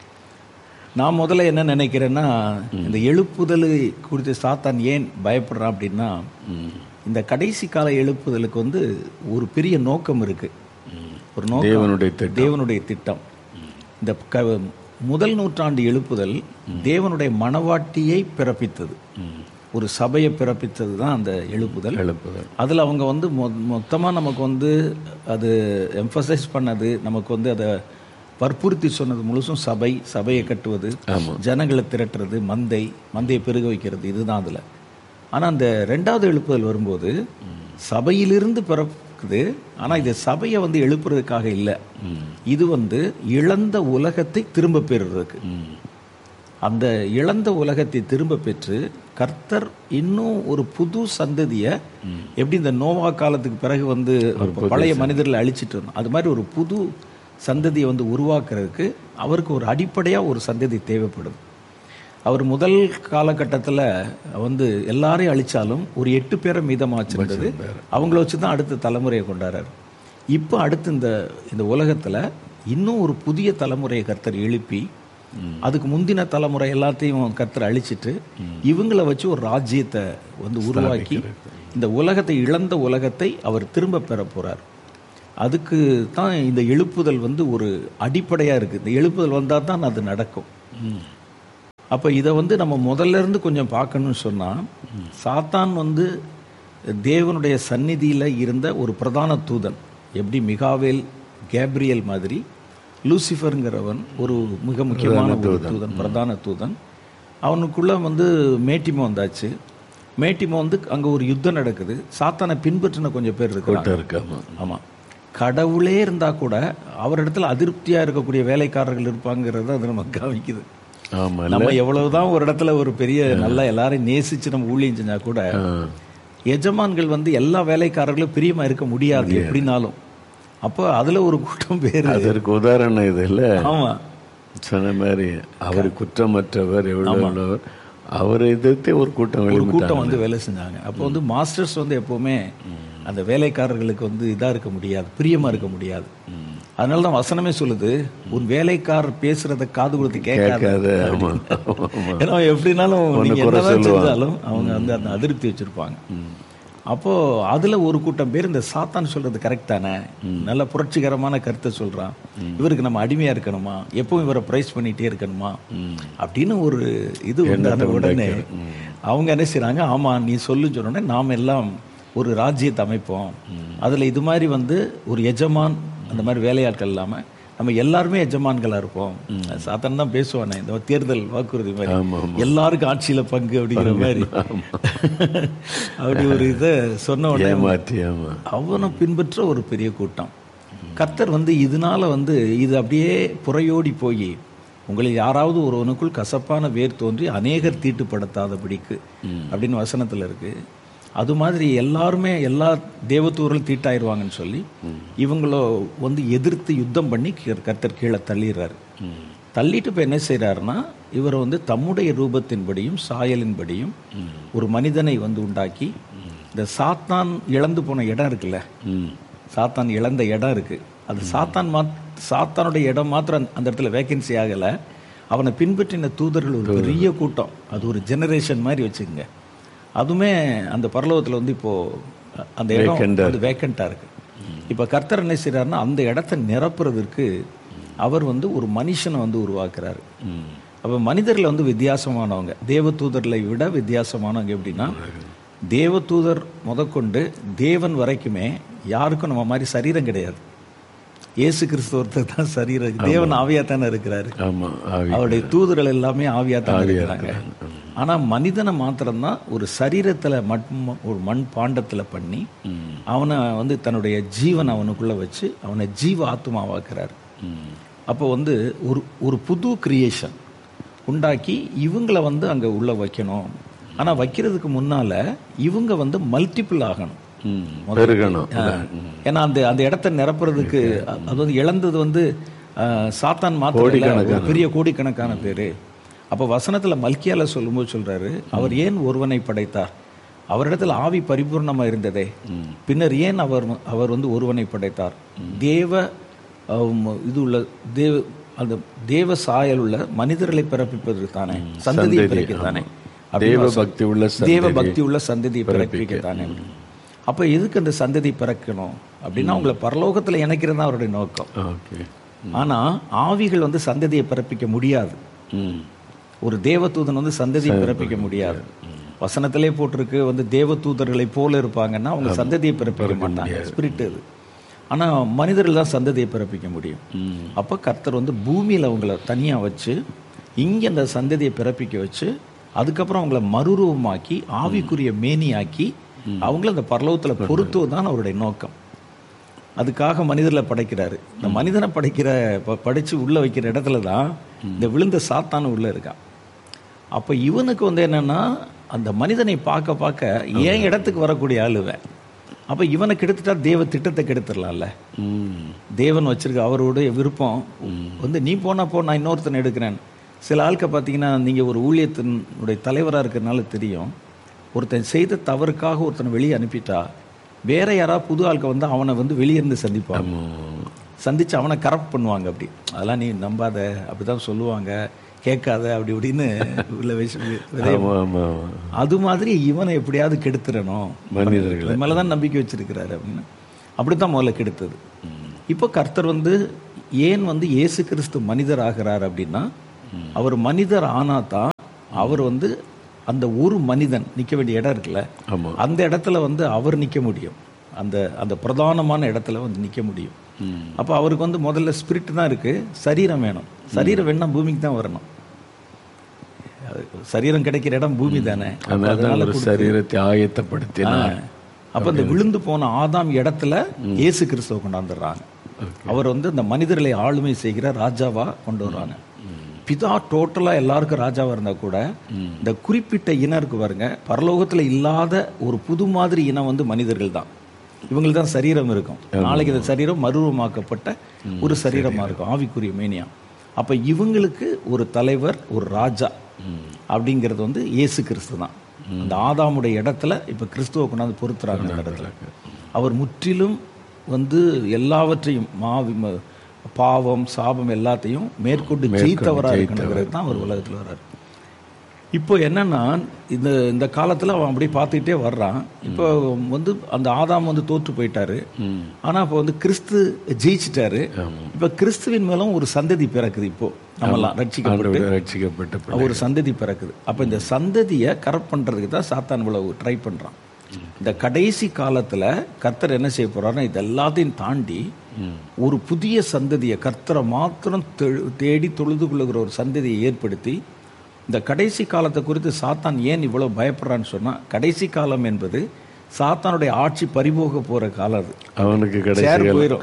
நான் முதல்ல என்ன நினைக்கிறேன்னா, இந்த எழுப்புதலை குறித்து சாத்தான் ஏன் பயப்படுறான் அப்படின்னா, இந்த கடைசி கால எழுப்புதலுக்கு வந்து ஒரு பெரிய நோக்கம் இருக்கு. ஒரு நோக்கம், தேவனுடைய திட்டம். இந்த முதல் நூற்றாண்டு எழுப்புதல் தேவனுடைய மனவாட்டியை பிறப்பித்தது, ஒரு சபையை பிறப்பித்தது தான் அந்த எழுப்புதல். அதில் அவங்க வந்து மொத்தமாக நமக்கு வந்து அது எம்பசைஸ் பண்ணது, நமக்கு வந்து அதை வற்புறுத்தி சொன்னது முழுசும் சபையை கட்டுவது, ஜனங்களை திரட்டுறது, மந்தையை பெருக வைக்கிறது, இதுதான் அதில். ஆனால் அந்த 2வது எழுப்புதல் வரும்போது சபையிலிருந்து பிறக்குது. ஆனால் இது சபையை வந்து எழுப்புறதுக்காக இல்லை, இது வந்து இழந்த உலகத்தை திரும்ப பெறுறதுக்கு. அந்த இழந்த உலகத்தை திரும்ப பெற்று கர்த்தர் இன்னும் ஒரு புது சந்ததியை, எப்படி இந்த நோவா காலத்துக்கு பிறகு வந்து பழைய மனிதர்களை அழிச்சிட்டு இருந்தோம், அது மாதிரி ஒரு புது சந்ததியை வந்து உருவாக்குறதுக்கு அவருக்கு ஒரு அடிப்படையாக ஒரு சந்ததி தேவைப்படுது. அவர் முதல் காலகட்டத்தில் வந்து எல்லாரையும் அழிச்சாலும் ஒரு 8 பேரை மீதமாக வச்சிருந்தது. அவங்கள வச்சு தான் அடுத்த தலைமுறையை கொண்டாடுறாரு. இப்போ அடுத்து இந்த உலகத்தில் இன்னும் ஒரு புதிய தலைமுறையை கர்த்தர் எழுப்பி அதுக்கு முந்தின தலைமுறை எல்லாத்தையும் கர்த்தர் அழிச்சிட்டு இவங்கள வச்சு ஒரு ராஜ்யத்தை வந்து உருவாக்கி இந்த உலகத்தை இழந்த உலகத்தை அவர் திரும்ப பெற போறார். அதுக்கு தான் இந்த எழுப்புதல் வந்து ஒரு அடிப்படையாக இருக்குது. இந்த எழுப்புதல் வந்தால் தான் அது நடக்கும். அப்போ இதை வந்து நம்ம முதல்ல இருந்து கொஞ்சம் பார்க்கணும்னு சொன்னால், சாத்தான் வந்து தேவனுடைய சந்நிதியில் இருந்த ஒரு பிரதான தூதன். எப்படி மிகாவேல் கேப்ரியல் மாதிரி லூசிஃபருங்கிறவன் ஒரு மிக முக்கியமான ஒரு தூதன், பிரதான தூதன். அவனுக்குள்ள வந்து மேட்டிமோ வந்தாச்சு. மேட்டிமோ வந்து அங்கே ஒரு யுத்தம் நடக்குது. சாத்தானை பின்பற்றின கொஞ்சம் பேர் இருக்காங்க. ஆமாம், கடவுளே இருந்தால் கூட அவரிடத்துல அதிருப்தியாக இருக்கக்கூடிய வேலைக்காரர்கள் இருப்பாங்கிறது அது நமக்கு கவனிக்குது. நம்ம எவ்வளவுதான் ஒரு இடத்துல ஒரு பெரிய நல்லா எல்லாரையும் நேசிச்சு நம்ம ஊழியம் செஞ்சா கூட எஜமான்கள் வந்து எல்லா வேலைக்காரர்களும் பிரியமா இருக்க முடியாது எப்படினாலும். அப்போ அதுல ஒரு கூட்டம் பேர், அதற்கு உதாரணம் இது இல்ல. ஆமா, சொன்ன மாதிரி அவர் குற்றமற்றவர், எவ்வளவு அவரை எதிர்த்து ஒரு கூட்டம் வந்து வேலை செஞ்சாங்க. அப்போ வந்து மாஸ்டர்ஸ் வந்து எப்பவுமே அந்த வேலைக்காரர்களுக்கு வந்து இதா இருக்க முடியாது, பிரியமா இருக்க முடியாது. அதனால தான் வசனமே சொல்லுது, உன் வேலைக்காரர் பேசுறத காது கொடுத்து கேட்காது. ஏன்னா எப்படினாலும் நீங்க என்னதான் செஞ்சாலும் அவங்க வந்து அந்த அதிருப்தி வச்சிருப்பாங்க. அப்போ அதுல ஒரு கூட்டம் பேர் இந்த சாத்தான் சொல்றது கரெக்ட் தானே, நல்ல புரட்சிகரமான கருத்தை சொல்றான், இவருக்கு நம்ம அடிமையா இருக்கணுமா, எப்பவும் இவரை பிரைஸ் பண்ணிட்டே இருக்கணுமா அப்படின்னு ஒரு இது உண்டான உடனே அவங்க என்ன செய்றாங்க, ஆமா நீ சொல்லு சொன்னோடனே நாம் எல்லாம் ஒரு ராஜ்யத்தை அமைப்போம், அதுல இது மாதிரி வந்து ஒரு எஜமான் அந்த மாதிரி வேலையாட்கள் இல்லாம நம்ம எல்லாருமே எஜமான்களா இருப்போம். சாத்தான் தான் பேசுவானே இந்த தேர்தல் வாக்குறுதி மாதிரி, எல்லாருக்கும் ஆட்சியில பங்கு அப்படிங்கிற மாதிரி. அப்படி ஒரு இதை சொன்ன உடனே அவனை பின்பற்ற ஒரு பெரிய கூட்டம். கர்த்தர் வந்து இதனால வந்து இது அப்படியே புறையோடி போய் உங்களில் யாராவது ஒருவனுக்குள் கசப்பான வேர் தோன்றி அநேகர் தீட்டுப்படுத்தாதபடிக்கு அப்படின்னு வசனத்துல இருக்கு. அது மாதிரி எல்லாருமே எல்லா தேவதூர்களும் தீட்டாயிருவாங்கன்னு சொல்லி இவங்களோ வந்து எதிர்த்து யுத்தம் பண்ணி கர்த்தர் கீழே தள்ளிடுறாரு. தள்ளிட்டு இப்போ என்ன செய்யறாருன்னா, இவர் வந்து தம்முடைய ரூபத்தின்படியும் சாயலின்படியும் ஒரு மனிதனை வந்து உண்டாக்கி, இந்த சாத்தான் இழந்து போன இடம் இருக்குல்ல, சாத்தான் இழந்த இடம் இருக்கு, அது சாத்தானுடைய இடம் மாத்திரம் அந்த இடத்துல வேகன்சி ஆகலை. அவனை பின்பற்றின தூதர்கள் ஒரு பெரிய கூட்டம், அது ஒரு ஜெனரேஷன் மாதிரி வச்சுக்கோங்க. அதுவுமே அந்த பரலோகத்தில் வந்து இப்போ அந்த இடம் வந்து வேக்கண்டா இருக்கு. இப்போ கர்த்தர் என்ன செய்யறாருன்னா, அந்த இடத்தை நிரப்புறதுக்கு அவர் வந்து ஒரு மனுஷனை வந்து உருவாக்குறாரு. அப்போ மனிதர்கள் வந்து வித்தியாசமானவங்க, தேவ தூதர்களை விட வித்தியாசமானவங்க. எப்படின்னா, தேவ தூதர் முதற்கொண்டு தேவன் வரைக்குமே யாருக்கும் நம்ம மாதிரி சரீரம் கிடையாது. இயேசு கிறிஸ்துவர்த்தர் தான் சரீரம். தேவன் ஆவியா தானே இருக்கிறாரு, அவருடைய தூதர்கள் எல்லாமே ஆவியா தானே இருக்கிறாங்க. ஆனா மனிதனை மாத்திரம்தான் ஒரு சரீரத்துல ஒரு மண் பாண்டத்துல பண்ணி அவனை வந்து தன்னுடைய ஜீவன் அவனுக்குள்ள வச்சு அவனை ஜீவ ஆத்மாவாக்குறாரு. அப்போ வந்து ஒரு புது கிரியேஷன் உண்டாக்கி இவங்களை வந்து அங்க உள்ள வைக்கணும். ஆனா வைக்கிறதுக்கு முன்னால இவங்க வந்து மல்டிபிள் ஆகணும். ஏன்னா அந்த இடத்தை நிரப்புறதுக்கு அது வந்து இழந்தது வந்து சாத்தான் மாத்திரம் பெரிய கோடிக்கணக்கான பேரு. அப்போ வசனத்துல மல்கியால சொல்லும்போது சொல்றாரு, அவர் ஏன் ஒருவனை படைத்தார், அவரிடத்துல ஆவி பரிபூர்ணமா இருந்ததே, பின்னர் ஏன் அவர் வந்து ஒருவனை படைத்தார், தேவ இது உள்ள அந்த தேவ சாயல் உள்ள மனிதர்களை பிறப்பிப்பதற்கு தானே, சந்ததியை பிறக்கத்தானே, தேவ பக்தி உள்ள சந்ததியை பிறப்பிக்கத்தானே. அப்ப எதுக்கு அந்த சந்ததி பிறக்கணும் அப்படின்னா, அவங்களை பரலோகத்துல இணைக்கிறது தான் அவருடைய நோக்கம். ஆனா ஆவிகள் வந்து சந்ததியை பிறப்பிக்க முடியாது. ஒரு தேவதூதன் வந்து சந்ததியை பிறப்பிக்க முடியாது. வசனத்திலே போட்டிருக்கு, வந்து தேவதூதர்களை போல இருப்பாங்கன்னா அவங்க சந்ததியை பிறப்பிக்க மாட்டாங்க, ஸ்பிரிட் அது. ஆனா மனிதர்கள் தான் சந்ததியை பிறப்பிக்க முடியும். அப்ப கர்த்தர் வந்து பூமியில அவங்கள தனியா வச்சு இங்க அந்த சந்ததியை பிறப்பிக்க வச்சு அதுக்கப்புறம் அவங்கள மறுரூபமாக்கி ஆவிக்குரிய மேனியாக்கி அவங்கள அந்த பரலோகத்துல பொறுத்துவதுதான் அவருடைய நோக்கம். அதுக்காக மனிதர்களை படைக்கிறாரு. இந்த மனிதனை படிச்சு உள்ள வைக்கிற இடத்துல தான் இந்த விழுந்த சாத்தான உள்ள இருக்கான். அப்ப இவனுக்கு வந்து என்னன்னா, அந்த மனிதனை பார்க்க பார்க்க ஏன் இடத்துக்கு வரக்கூடிய ஆளுவன். அப்ப இவனை கெடுத்துட்டா தேவ திட்டத்தை கெடுத்துடலாம்ல. தேவன் வச்சிருக்க அவருடைய விருப்பம் வந்து, நீ போனா போ, நான் இன்னொருத்தனை எடுக்கிறேன், சில ஆட்கள் பார்த்தீங்கன்னா, நீங்கள் ஒரு ஊழியத்தினுடைய தலைவராக இருக்கிறதுனால தெரியும், ஒருத்தன் செய்த தவறுக்காக ஒருத்தனை வெளியே அனுப்பிட்டா வேற யாராவது புது ஆட்கள் வந்து அவனை வந்து வெளியே இருந்து சந்திப்பாங்க, சந்திச்சு அவனை கரெக்ட் பண்ணுவாங்க. அப்படி அதெல்லாம் நீ நம்பாத, அப்படிதான் சொல்லுவாங்க, கேட்காத, அப்படி இப்படின்னு உள்ள அது மாதிரி இவனை எப்படியாவது கெடுத்துடணும், மனிதர்கள் மேலதான் நம்பிக்கை வச்சிருக்கிறாரு அப்படின்னு அப்படித்தான் முதல்ல கெடுத்தது. இப்போ கர்த்தர் வந்து ஏன் வந்து இயேசு கிறிஸ்து மனிதர் ஆகிறார் அப்படின்னா, அவர் மனிதர் ஆனாதான் அவர் வந்து அந்த ஒரு மனிதன் நிற்க வேண்டிய இடம் இருக்குல்ல, அந்த இடத்துல வந்து அவர் நிற்க முடியும், அந்த அந்த பிரதானமான இடத்துல வந்து நிற்க முடியும். அப்போ அவருக்கு வந்து முதல்ல ஸ்பிரிட் தான் இருக்கு, சரீரம் வேணும். சரீரம் வேணும்னா பூமிக்கு தான் வரணும். சரீரம் கிடைக்கிற இடம் பூமி தானே, அதனால சரீரத்தை ஆயத்தப்படுத்தினார். அப்ப இந்த விழுந்து போன ஆதாம் இடத்துல இயேசு கிறிஸ்துவ கொண்டாந்துடுறாங்க. அவர் வந்து இந்த மனிதர்களை ஆளுமை செய்கிற ராஜாவா கொண்டு வர்றாங்க. பிதா டோட்டலா எல்லாருக்கும் ராஜாவா இருந்தா கூட இந்த குறிப்பிட்ட இனம் இருக்கு பாருங்க, பரலோகத்துல இல்லாத ஒரு புது மாதிரி இனம் வந்து மனிதர்கள் தான். இவங்களுக்கு தான் சரீரம் இருக்கும். நாளைக்கு இந்த சரீரம் மறுரூபமாக்கப்பட்ட ஒரு சரீரமா இருக்கும், ஆவிக்குரிய மேனியா. அப்ப இவங்களுக்கு ஒரு தலைவர், ஒரு ராஜா அப்படிங்கிறது வந்து இயேசு கிறிஸ்து தான். அந்த ஆதாமுடைய இடத்துல இப்ப கிறிஸ்துவ கொண்டாந்து பொறுத்துறாங்க. அந்த இடத்துல அவர் முற்றிலும் வந்து எல்லாவற்றையும் பாவம் சாபம் எல்லாத்தையும் மேற்கொண்டு ஜெயித்தவரா இருக்கணுங்கிறது தான் அவர் உலகத்தில் வர்றாரு. இப்போ என்னன்னா இந்த காலத்துல அவன் அப்படியே பார்த்துக்கிட்டே வர்றான். இப்போ வந்து அந்த ஆதாம் வந்து தோற்று போயிட்டாரு, ஆனா இப்போ வந்து கிறிஸ்து ஜெயிச்சிட்டாரு. இப்ப கிறிஸ்துவின் மேலும் ஒரு சந்ததி பிறக்குது. இப்போ நம்மலாம் ரட்சிக்கப்பட்டு ஒரு சந்ததி பிறக்குது. அப்ப இந்த சந்ததியை கரெக்ட் பண்றதுக்கு தான் சாத்தான் இவ்வளவு ட்ரை பண்றான். இந்த கடைசி காலத்துல கர்த்தர் என்ன செய்ய போறாருன்னா, இது எல்லாத்தையும் தாண்டி ஒரு புதிய சந்ததியை, கர்த்தரை மாத்திரம் தேடி தொழுது கொள்ளுகிற ஒரு சந்ததியை ஏற்படுத்தி, இந்த கடைசி காலத்தை குறித்து சாத்தான் ஏன் இவ்வளவு பயப்படுறான்னு சொன்னா, கடைசி காலம் என்பது சாத்தானுடைய ஆட்சி பறிபோக போற காலம். அது அவனுக்கு போயிடும்.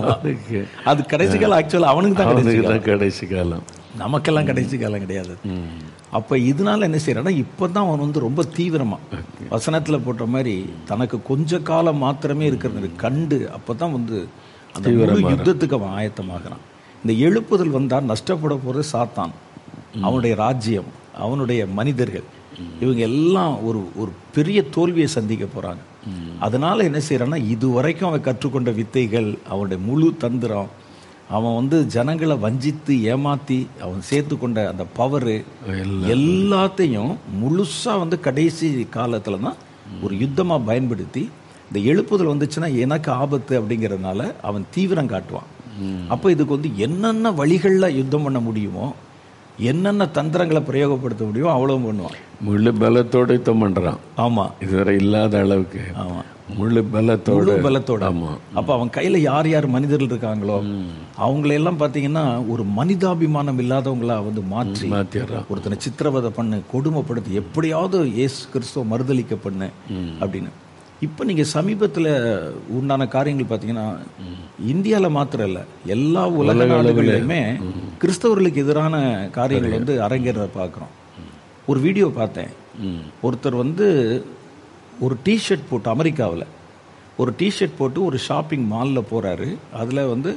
அது கடைசி காலம். ஆக்சுவலா அவனுக்கு தான் கடைசி காலம், நமக்கெல்லாம் கடைசி காலம் கிடையாது. அப்ப இதனால என்ன செய்யறான்னா, இப்பதான் அவன் வந்து ரொம்ப தீவிரமா வசனத்துல போட்ட மாதிரி தனக்கு கொஞ்ச காலம் மாத்திரமே இருக்கிறது கண்டு அப்பதான் வந்து அந்த யுத்தத்துக்கு அவன் ஆயத்தமாகறான். இந்த எழுப்புதல் வந்தா நஷ்டப்பட போறது சாத்தான், அவனுடைய ராஜ்யம், அவனுடைய மனிதர்கள், இவங்க எல்லாம் ஒரு ஒரு பெரிய தோல்வியை சந்திக்க போறாங்க. அதனால என்ன செய்யறான்னா, இதுவரைக்கும் அவன் கற்றுக்கொண்ட வித்தைகள், அவனுடைய முழு தந்திரம், அவன் வந்து ஜனங்களை வஞ்சித்து ஏமாத்தி அவன் சேர்த்து கொண்ட அந்த பவரு எல்லாத்தையும் முழுசா வந்து கடைசி காலத்துல தான் ஒரு யுத்தமா பயன்படுத்தி, இந்த எழுப்புதல் வந்துச்சுன்னா எனக்கு ஆபத்து அப்படிங்கறதுனால அவன் தீவிரம் காட்டுவான். அப்ப இதுக்கு வந்து என்னென்ன வழிகள்ல யுத்தம் பண்ண முடியுமோ, என்னென்ன தந்திரங்களை பிரயோகப்படுத்த முடியுமோ அவ்வளவு பண்ணுவான். முழு பலத்தோட யுத்தம் பண்றான். ஆமா, இதுவரை இல்லாத அளவுக்கு. ஆமா, முழு பலத்தோட. ஆமா. அப்ப அவன் கையில யார் யார் மனிதர்கள் இருக்காங்களோ அவங்களெல்லாம் பாத்தீங்கன்னா ஒரு மனிதாபிமானம் இல்லாதவங்களா வந்து மாற்றி ஒருத்தனை சித்திரவதை பண்ணு, கொடுமைப்படுத்தி, எப்படியாவது இயேசு கிறிஸ்துவ மறுதலிக்க பண்ணு அப்படின்னு. இப்ப நீங்க சமீபத்துல உண்டான காரியங்கள் பாத்தீங்கன்னா, இந்தியால மாத்திரம் இல்ல, எல்லா உலக நாடுகளிலுமே கிறிஸ்தவர்களுக்கு எதிரான காரியங்கள் வந்து அரங்கேறத பாக்குறோம். ஒரு வீடியோ பார்த்தேன், ஒருத்தர் வந்து ஒரு டிஷர்ட் போட்டு, அமெரிக்காவில் ஒரு டிஷர்ட் போட்டு ஒரு ஷாப்பிங் மாலில் போறாரு. அதில் வந்து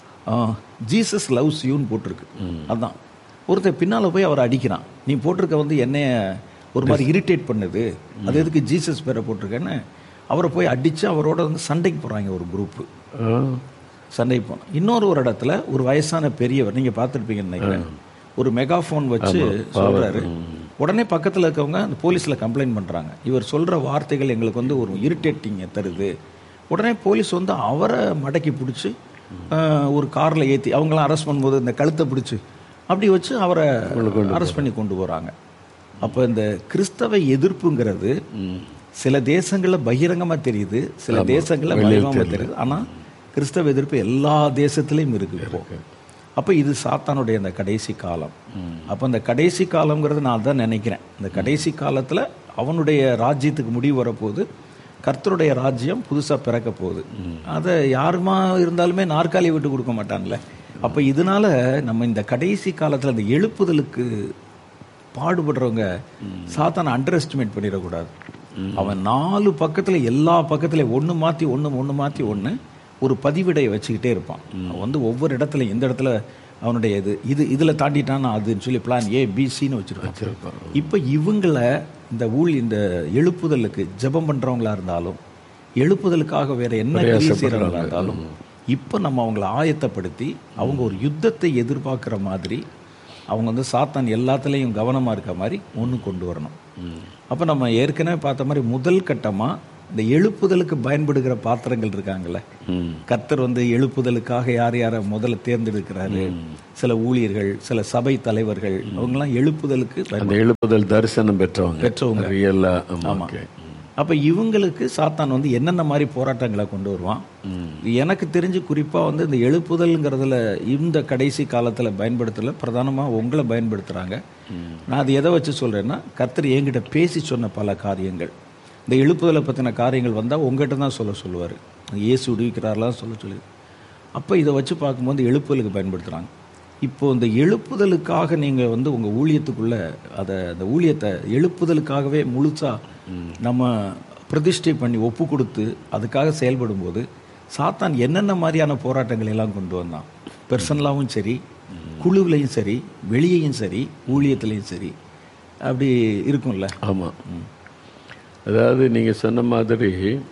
ஜீசஸ் லவ்ஸ் யூன்னு போட்டிருக்கு. அதுதான் ஒருத்தர் பின்னால் போய் அவரை அடிக்கிறான். நீ போட்டிருக்க வந்து என்னைய ஒரு மாதிரி இரிட்டேட் பண்ணுது, அது எதுக்கு ஜீசஸ் பேரை போட்டிருக்கேன்னு அவரை போய் அடித்து அவரோட வந்து சண்டைக்கு போகிறாங்க. ஒரு குரூப்பு சண்டைக்கு போனோம். இன்னொரு ஒரு இடத்துல ஒரு வயசான பெரியவர், நீங்கள் பார்த்துருப்பீங்கன்னு நினைக்கிறேன், ஒரு மெகாஃபோன் வச்சு சொல்கிறாரு. உடனே பக்கத்தில் இருக்கவங்க அந்த போலீஸில் கம்ப்ளைண்ட் பண்ணுறாங்க, இவர் சொல்கிற வார்த்தைகள் எங்களுக்கு வந்து ஒரு இரிட்டேட்டிங்க தருது. உடனே போலீஸ் வந்து அவரை மடக்கி பிடிச்சி ஒரு காரில் ஏற்றி, அவங்களாம் அரெஸ்ட் பண்ணும்போது இந்த கழுத்தை பிடிச்சி அப்படி வச்சு அவரை அரெஸ்ட் பண்ணி கொண்டு போகிறாங்க. அப்போ இந்த கிறிஸ்தவ எதிர்ப்புங்கிறது சில தேசங்களில் பகிரங்கமாக தெரியுது, சில தேசங்களில் பகிரங்கமாக தெரியுது. ஆனால் கிறிஸ்தவ எதிர்ப்பு எல்லா தேசத்துலேயும் இருக்குது இப்போ. அப்போ இது சாத்தானுடைய அந்த கடைசி காலம். அப்போ அந்த கடைசி காலம்ங்கிறது நான் தான் நினைக்கிறேன், இந்த கடைசி காலத்தில் அவனுடைய ராஜ்யத்துக்கு முடிவு வரப்போகுது, கர்த்தருடைய ராஜ்யம் புதுசாக பிறக்க போகுது. அதை யாருமா இருந்தாலுமே நாற்காலியை விட்டு கொடுக்க மாட்டான்ல. அப்போ இதனால நம்ம இந்த கடைசி காலத்தில் அந்த எழுப்புதலுக்கு பாடுபடுறவங்க சாத்தானை அண்டர் எஸ்டிமேட் பண்ணிடக்கூடாது. அவன் 4 பக்கத்தில் எல்லா பக்கத்துலையும் ஒன்று மாற்றி ஒன்று ஒரு பதிவிடையை வச்சுக்கிட்டே இருப்பான். அவன் வந்து ஒவ்வொரு இடத்துல, எந்த இடத்துல அவனுடைய இதில் தாண்டிட்டான் அதுன்னு சொல்லி பிளான் ABCன்னு வச்சுருப்பான். இப்போ இவங்களை இந்த எழுப்புதலுக்கு ஜெபம் பண்ணுறவங்களா இருந்தாலும், எழுப்புதலுக்காக வேற என்ன கிரியை செய்கிறவங்களா இருந்தாலும், இப்போ நம்ம அவங்கள ஆயத்தப்படுத்தி அவங்க ஒரு யுத்தத்தை எதிர்பார்க்குற மாதிரி, அவங்க வந்து சாத்தான் எல்லாத்துலேயும் கவனமாக இருக்க மாதிரி ஒன்று கொண்டு வரணும். அப்போ நம்ம ஏற்கனவே பார்த்த மாதிரி முதல் கட்டமாக இந்த எழுப்புதலுக்கு பயன்படுகிற பாத்திரங்கள் இருக்காங்கல்ல, கர்த்தர் வந்து எழுப்புதலுக்காக யார் யாரை முதல்ல தேர்ந்தெடுக்கிறாரு, சில ஊழியர்கள், சில சபை தலைவர்கள், அவங்கெல்லாம் எழுப்புதலுக்கு எழுப்புதல் தரிசனம் பெற்றவங்க. ஆமா. அப்ப இவங்களுக்கு சாத்தான் வந்து என்னென்ன மாதிரி போராட்டங்களை கொண்டு வருவான். எனக்கு தெரிஞ்சு குறிப்பா வந்து இந்த எழுப்புதல்ங்கிறதுல இந்த கடைசி காலத்துல பயன்படுத்தல, பிரதானமா உங்களை பயன்படுத்துறாங்க. நான் அது எதை வச்சு சொல்றேன்னா, கர்த்தர் என்கிட்ட பேசி சொன்ன பல காரியங்கள், இந்த எழுப்புதலை பற்றின காரியங்கள் வந்தால் உங்ககிட்ட தான் சொல்லுவார். இயேசு விடுவிக்கிறாரெலாம் சொல்லி அப்போ இதை வச்சு பார்க்கும்போது எழுப்புதலுக்கு பயன்படுத்துகிறாங்க. இப்போ இந்த எழுப்புதலுக்காக நீங்கள் வந்து உங்கள் ஊழியத்துக்குள்ளே அந்த ஊழியத்தை எழுப்புதலுக்காகவே முழுசாக நம்ம பிரதிஷ்டை பண்ணி ஒப்பு கொடுத்து அதுக்காக செயல்படும் போது சாத்தான் என்னென்ன மாதிரியான போராட்டங்கள் எல்லாம் கொண்டு வந்தான். பர்சனலாகவும் சரி, குழுவிலையும் சரி, வெளியையும் சரி, ஊழியத்துலேயும் சரி, அப்படி இருக்கும்ல. ஆமாம். அதாவது நீங்கள் சொன்ன மாதிரி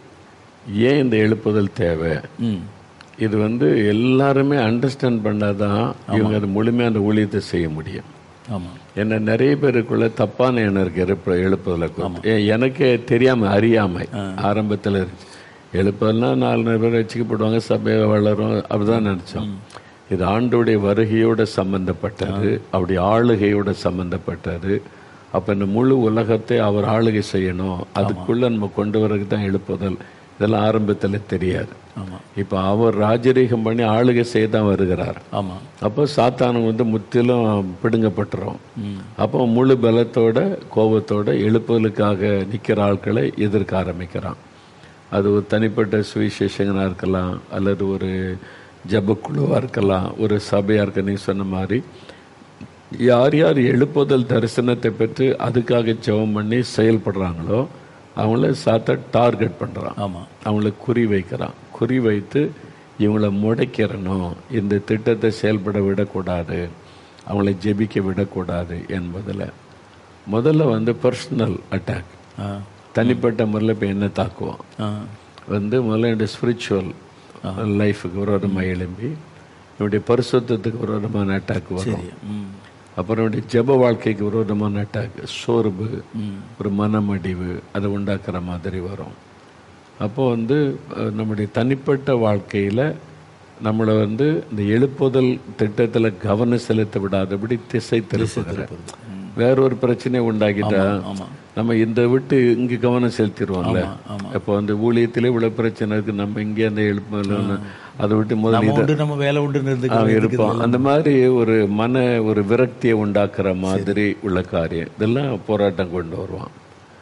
ஏன் இந்த எழுப்புதல் தேவை, இது வந்து எல்லாருமே அண்டர்ஸ்டாண்ட் பண்ணாதான் இவங்க அது முழுமையாக அந்த ஊழியத்தை செய்ய முடியும். ஆமாம். என்ன நிறைய பேருக்குள்ள தப்பான எண்ணம் இருக்கு எழுப்புதலுக்கு. எனக்கே தெரியாமல் அறியாமல் ஆரம்பத்தில் இருந்துச்சு. எழுப்புதல்னா 400 பேர் வச்சுக்கப்படுவாங்க, சபையை வளரும், அப்படிதான் நினச்சோம். இது ஆண்டோடைய வருகையோட சம்பந்தப்பட்டது, அப்படி ஆளுகையோட சம்பந்தப்பட்டது. அப்போ இந்த முழு உலகத்தை அவர் ஆளுகை செய்யணும், அதுக்குள்ளே நம்ம கொண்டு வரதுக்கு தான் எழுப்புதல். இதெல்லாம் ஆரம்பத்தில் தெரியாது. இப்போ அவர் ராஜரீகம் பண்ணி ஆளுகை செய்ய தான் வருகிறார். அப்போ சாத்தானும் வந்து முற்றிலும் பிடுங்கப்பட்டுரும். அப்போ முழு பலத்தோட கோபத்தோட எழுப்புதலுக்காக நிற்கிற ஆட்களை எதிர்க்க ஆரம்பிக்கிறான். அது ஒரு தனிப்பட்ட சுவிசேஷங்களாக இருக்கலாம், அல்லது ஒரு ஜபக்குழுவாக இருக்கலாம், ஒரு சபையாக இருக்க. நீ சொன்ன மாதிரி யார் யார் எழுப்புதல் தரிசனத்தை பெற்று அதுக்காக ஜெபம் பண்ணி செயல்படுறாங்களோ அவங்கள டார்கெட் பண்ணுறான். அவங்கள குறி வைக்கிறான். குறி வைத்து இவங்கள முடைக்கிறணும், இந்த திட்டத்தை செயல்பட விடக்கூடாது, அவங்கள ஜெபிக்க விடக்கூடாது என்பதில் முதல்ல வந்து பர்சனல் அட்டாக், தனிப்பட்ட முறையில் இப்போ என்ன தாக்குவோம் வந்து முதல்ல என்னுடைய ஸ்பிரிச்சுவல் லைஃபுக்கு விரோதமாக எழும்பி என்னுடைய பரிசுத்தத்துக்கு விரோதமான அட்டாக் வரும். அப்புறம் என்னுடைய ஜெப வாழ்க்கைக்கு விரோதமான அட்டாக், சோர்வு, ஒரு மனமடிவு அதை உண்டாக்குற மாதிரி வரும். அப்போ வந்து நம்முடைய தனிப்பட்ட வாழ்க்கையில் நம்மளை வந்து இந்த எழுப்புதல் திட்டத்தில் கவனம் செலுத்த விடாதபடி திசை திருப்புகிற வேறொரு பிரச்சனையை உண்டாக்கிட்டா நம்ம இந்த விட்டு இங்கே கவனம் செலுத்திடுவோம்ல. இப்போ அந்த ஊழியத்திலே இவ்வளோ பிரச்சனை இருக்குது, நம்ம இங்கே அந்த எழுப்புதல் அதை விட்டு முதல்ல நம்ம வேலை உண்டு இருப்போம். அந்த மாதிரி ஒரு விரக்தியை உண்டாக்குற மாதிரி உள்ள காரியம், இதெல்லாம் போராட்டம் கொண்டு வருவான்.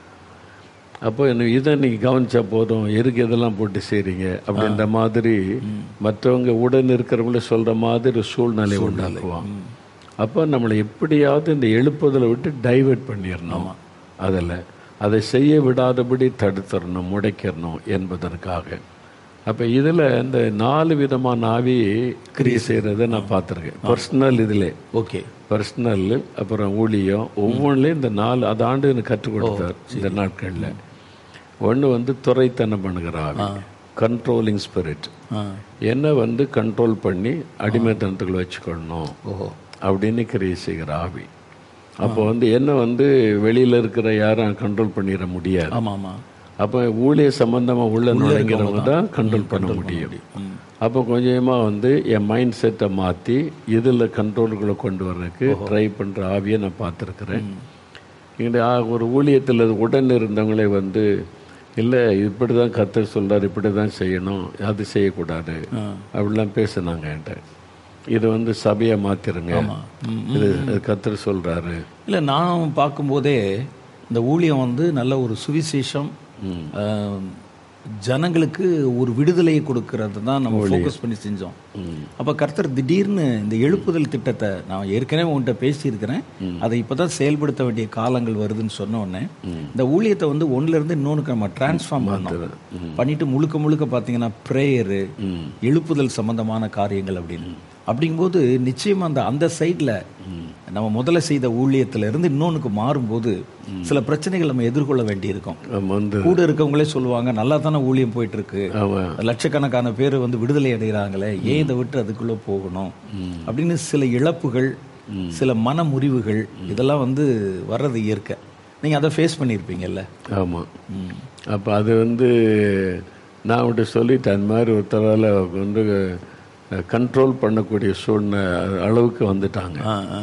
அப்போ இதை நீங்கள் கவனிச்சா போதும், எதுக்கு இதெல்லாம் போட்டு செய்கிறீங்க அப்படின்ற மாதிரி மற்றவங்க உடன் இருக்கிறவங்கள சொல்கிற மாதிரி சூழ்நிலை உண்டாக்குவான். அப்போ நம்மளை எப்படியாவது இந்த எழுப்புதலை விட்டு டைவெர்ட் பண்ணிடணும், அதை செய்ய விடாதபடி தடுத்துடணும், முடைக்கிறணும் என்பதற்காக. அப்போ இதில் இந்த 4 விதமான ஆவி கிரியை செய்கிறத நான் பார்த்துருக்கேன். பர்சனல் இதில் பர்சனல், அப்புறம் ஊழியம், ஒவ்வொன்றுலேயும் இந்த 4 அது ஆண்டு எனக்கு கற்றுக் கொடுத்தார் இந்த நாட்களில். ஒன்று வந்து துறைத்தனம் பண்ணுகிற ஆவி, கண்ட்ரோலிங் ஸ்பிரிட், என்ன வந்து கண்ட்ரோல் பண்ணி அடிமைத்தனத்துக்குள்ள வச்சுக்கணும் அப்படின்னு கிரியை செய்கிற ஆவி. அப்போ வந்து என்ன வந்து வெளியில் இருக்கிற யாரும் கண்ட்ரோல் பண்ணிட முடியாது. அப்போ ஊழிய சம்பந்தமாக உள்ள நுழைங்கிறவங்க தான் கண்ட்ரோல் பண்ண முடியும். அப்போ கொஞ்சமாக வந்து என் மைண்ட் செட்டை மாற்றி இதில் கண்ட்ரோலுக்குள்ளே கொண்டு வர்றதுக்கு ட்ரை பண்ணுற ஆவியை நான் பார்த்துருக்குறேன். இங்கே ஒரு ஊழியத்தில் உடன் இருந்தவங்களே வந்து இல்லை இப்படி தான் கர்த்தர் சொல்கிறார், இப்படி தான் செய்யணும், அது செய்யக்கூடாது அப்படிலாம் பேசுனாங்க என்கிட்ட. இது வந்து சபையை மாற்றிருங்க, இது கர்த்தர் சொல்கிறாரு. இல்லை, நான் பார்க்கும்போதே இந்த ஊழியம் வந்து நல்ல ஒரு சுவிசேஷம், ஜனங்களுக்கு ஒரு விடுதலையை கொடுக்கறது தான் நம்ம ஃபோக்கஸ் பண்ணி செஞ்சோம். அப்போ கர்த்தர் திடீர்னு இந்த எழுப்புதல் திட்டத்தை நான் ஏற்கனவே உங்கள்கிட்ட பேசியிருக்கிறேன், அதை இப்போ தான் செயல்படுத்த வேண்டிய காலங்கள் வருதுன்னு சொன்ன உடனே இந்த ஊழியத்தை வந்து ஒன்றுலேருந்து இன்னொன்று நம்ம டிரான்ஸ்ஃபார்ம் பண்ணிட்டு முழுக்க முழுக்க பார்த்தீங்கன்னா ப்ரேயரு, எழுப்புதல் சம்பந்தமான காரியங்கள் அப்படின்னு அப்படிங்கும்போது நிச்சயமா அந்த சைடில் நம்ம முதல்ல செய்த ஊழியத்துல இருந்து இன்னொன்னுக்கு மாறும்போது சில பிரச்சனைகள் நம்ம எதிர்கொள்ள வேண்டியிருக்கும். கூட இருக்கவங்களே சொல்லுவாங்க, நல்லா தானே ஊழியம் போயிட்டு இருக்கு, லட்சக்கணக்கான பேர் வந்து விடுதலை அடைகிறாங்களே, ஏன் இதை விட்டு அதுக்குள்ள போகணும் அப்படின்னு சில இழப்புகள், சில மன முறிவுகள் இதெல்லாம் வந்து வர்றது இயற்கை. நீங்க அதை ஃபேஸ் பண்ணியிருப்பீங்கல்ல? ஆமாம். அப்போ அது வந்து நான் அவன்கிட்ட சொல்லிட்டேன், அந்த மாதிரி ஒருத்தரால் வந்து கண்ட்ரோல் பண்ணக்கூடிய சூழ்நிலை அளவுக்கு வந்துட்டாங்க.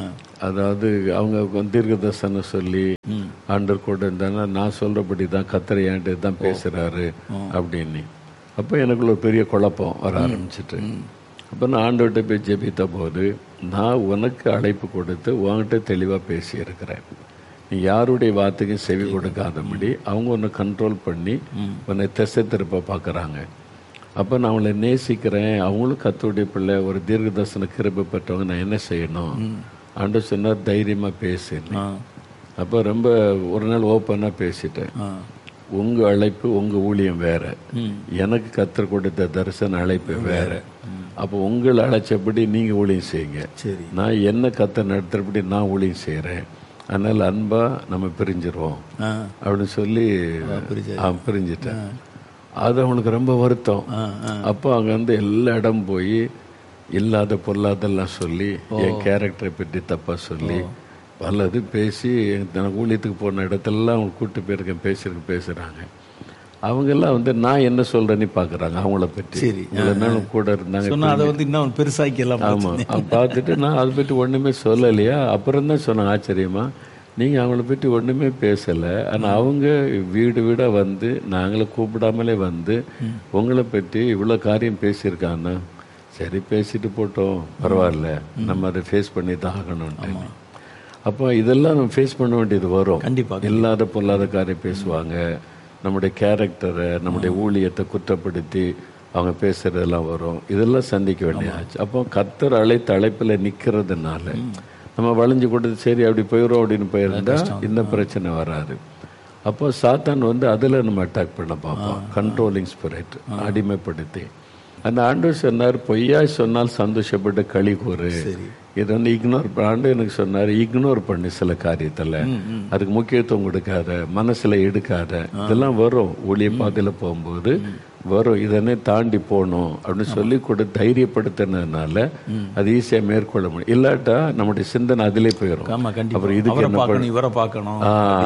அதாவது அவங்க தீர்க்கதர்சனம் சொல்லி ஆண்டவர் கூட இருந்தாங்கன்னா நான் சொல்கிறபடி தான் கர்த்தர் என்கிட்ட தான் பேசுகிறாரு அப்படின்னு. அப்போ எனக்குள்ள ஒரு பெரிய குழப்பம் வர ஆரம்பிச்சிட்டு, அப்போ நான் ஆண்டவர்கிட்ட போய் ஜெபித்த போது, நான் உனக்கு அழைப்பு கொடுத்து உன்கிட்ட தெளிவாக பேசியிருக்கிறேன், நீ யாருடைய வார்த்தைக்கும் செவி கொடுக்காதபடி அவங்க உன்னை கண்ட்ரோல் பண்ணி உன்னை திசை திருப்ப பார்க்குறாங்க. அப்போ நான் அவங்கள நேசிக்கிறேன், அவங்களும் கர்த்தருடைய பிள்ளை, ஒரு தீர்க்கதர்சன கிருபை பெற்றவங்க, நான் என்ன செய்யணும்? ஆண்டவர் சொன்னார், தைரியமாக பேசுன்னு. அப்போ ரொம்ப ஒரு நாள் ஓப்பனாக பேசிட்டேன். உங்கள் அழைப்பு உங்கள் ஊழியம் வேற, எனக்கு கர்த்தர் கொடுத்த தரிசன அழைப்பு வேற. அப்போ உங்களை அழைச்சபடி நீங்கள் ஊழியம் செய்யுங்க, நான் என்ன கர்த்தர் நடத்துறபடி நான் ஊழியம் செய்கிறேன், அதனால் அன்பா நம்ம பிரிஞ்சிருவோம் அப்படின்னு சொல்லி பிரிஞ்சிட்டேன். அது அவனுக்கு ரொம்ப வருத்தம். அப்போ அங்கே வந்து எல்லா இடம் போய் இல்லாத பொல்லாதெல்லாம் சொல்லி, என் கேரக்டரை பற்றி தப்பாக சொல்லி பலது பேசி, நான் ஊழியத்துக்கு போன இடத்துலலாம் அவங்க கூப்பிட்டு போயிருக்கேன், பேசுகிறாங்க. அவங்கெல்லாம் வந்து நான் என்ன சொல்கிறேன்னு பார்க்குறாங்க அவங்கள பற்றி. நானும் கூட இருந்தாங்க, அதை வந்து இன்னும் பெருசாக்கலாம். ஆமாம், பார்த்துட்டு நான் அதை பற்றி ஒன்றுமே சொல்லலையா. அப்புறம் தான் சொன்னாங்க ஆச்சரியமா, நீங்கள் அவங்கள பற்றி ஒன்றுமே பேசலை, ஆனால் அவங்க வீடு வீடாக வந்து நாங்களை கூப்பிடாமலே வந்து உங்களை பற்றி இவ்வளோ காரியம் பேசியிருக்காங்க. சரி, பேசிட்டு போட்டோம், பரவாயில்ல, நம்ம அதை ஃபேஸ் பண்ணி தான் ஆகணும்ட்டு. அப்போ இதெல்லாம் நம்ம ஃபேஸ் பண்ண வேண்டியது வரும் கண்டிப்பாக. இல்லாத பொல்லாத காரியம் பேசுவாங்க, நம்முடைய கேரக்டரை, நம்முடைய ஊழியத்தை குற்றப்படுத்தி அவங்க பேசுகிறதெல்லாம் வரும். இதெல்லாம் சந்திக்க வேண்டியாச்சு. அப்போ கர்த்தர் அழைத்த அழைப்பில் நிற்கிறதுனால நம்ம வளைஞ்சு கொடுத்து சரி அப்படி போயிடும் அப்படின்னு போயிருந்தா இந்த பிரச்சனை வராது. அப்போ சாத்தான் வந்து அதில் நம்ம அட்டாக் பண்ண பார்ப்போம், கண்ட்ரோலிங் ஸ்பிரிட், அடிமைப்படுத்தி. அந்த ஆண்டவர் சொன்னார், பொய்யா சொன்னால் சந்தோஷப்பட்டு களி கூறு. இது வந்து இக்னோர் ஆண்டு எனக்கு சொன்னார், இக்னோர் பண்ணி சில காரியத்தில் அதுக்கு முக்கியத்துவம் கொடுக்காத, மனசில் எடுக்காத. இதெல்லாம் வரும், ஊழிய பாதையில் போகும்போது வரும், இதனை தாண்டி போகணும் அப்படின்னு சொல்லி கூட தைரியப்படுத்தினதுனால அது ஈஸியாக மேற்கொள்ள முடியும். இல்லாட்டா நம்முடைய சிந்தனை அதிலே போயிடும். அப்புறம் இதுக்கு என்ன பண்ணணும், இவரை பார்க்கணும்,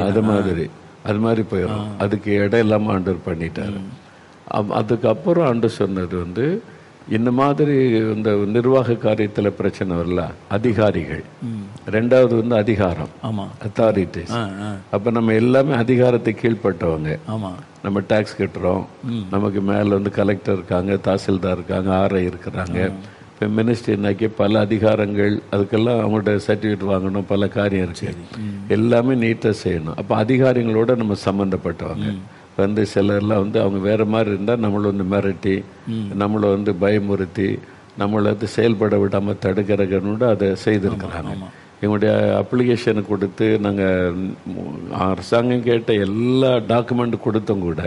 அது மாதிரி போயிடும். அதுக்கு இடம் இல்லாமல் ஆண்டவர் பண்ணிட்டாரு. அதுக்கப்புறம் ஆண்டவர் சொன்னது வந்து, இந்த மாதிரி இந்த நிர்வாக காரியத்தில் பிரச்சனை வரல, அதிகாரிகள். ரெண்டாவது வந்து அதிகாரம், அத்தாரிட்டிஸ். அப்போ நம்ம எல்லாமே அதிகாரத்தை கீழ்பட்டவங்க. நம்ம டேக்ஸ் கட்டுறோம், நமக்கு மேலே வந்து கலெக்டர் இருக்காங்க, தாசில்தார் இருக்காங்க, ஆர்ஐ இருக்கிறாங்க. இப்போ மினிஸ்ட்ரினாக்கி பல அதிகாரங்கள், அதுக்கெல்லாம் அவங்கள்ட்ட சர்டிஃபிகேட் வாங்கணும், பல காரியம் இருக்கு, எல்லாமே நீட்டாக செய்யணும். அப்போ அதிகாரிகளோட நம்ம சம்மந்தப்பட்டவங்க வந்து சிலர்லாம் வந்து அவங்க வேறு மாதிரி இருந்தால் நம்மளை வந்து மிரட்டி, நம்மளை வந்து பயமுறுத்தி, நம்மளை வந்து செயல்பட விடாமல் தடுக்கிறகனோட அதை செய்திருக்கிறாங்க. எங்களுடைய அப்ளிகேஷனை கொடுத்து நாங்கள் அரசாங்கம் கேட்ட எல்லா டாக்குமெண்ட் கொடுத்தும் கூட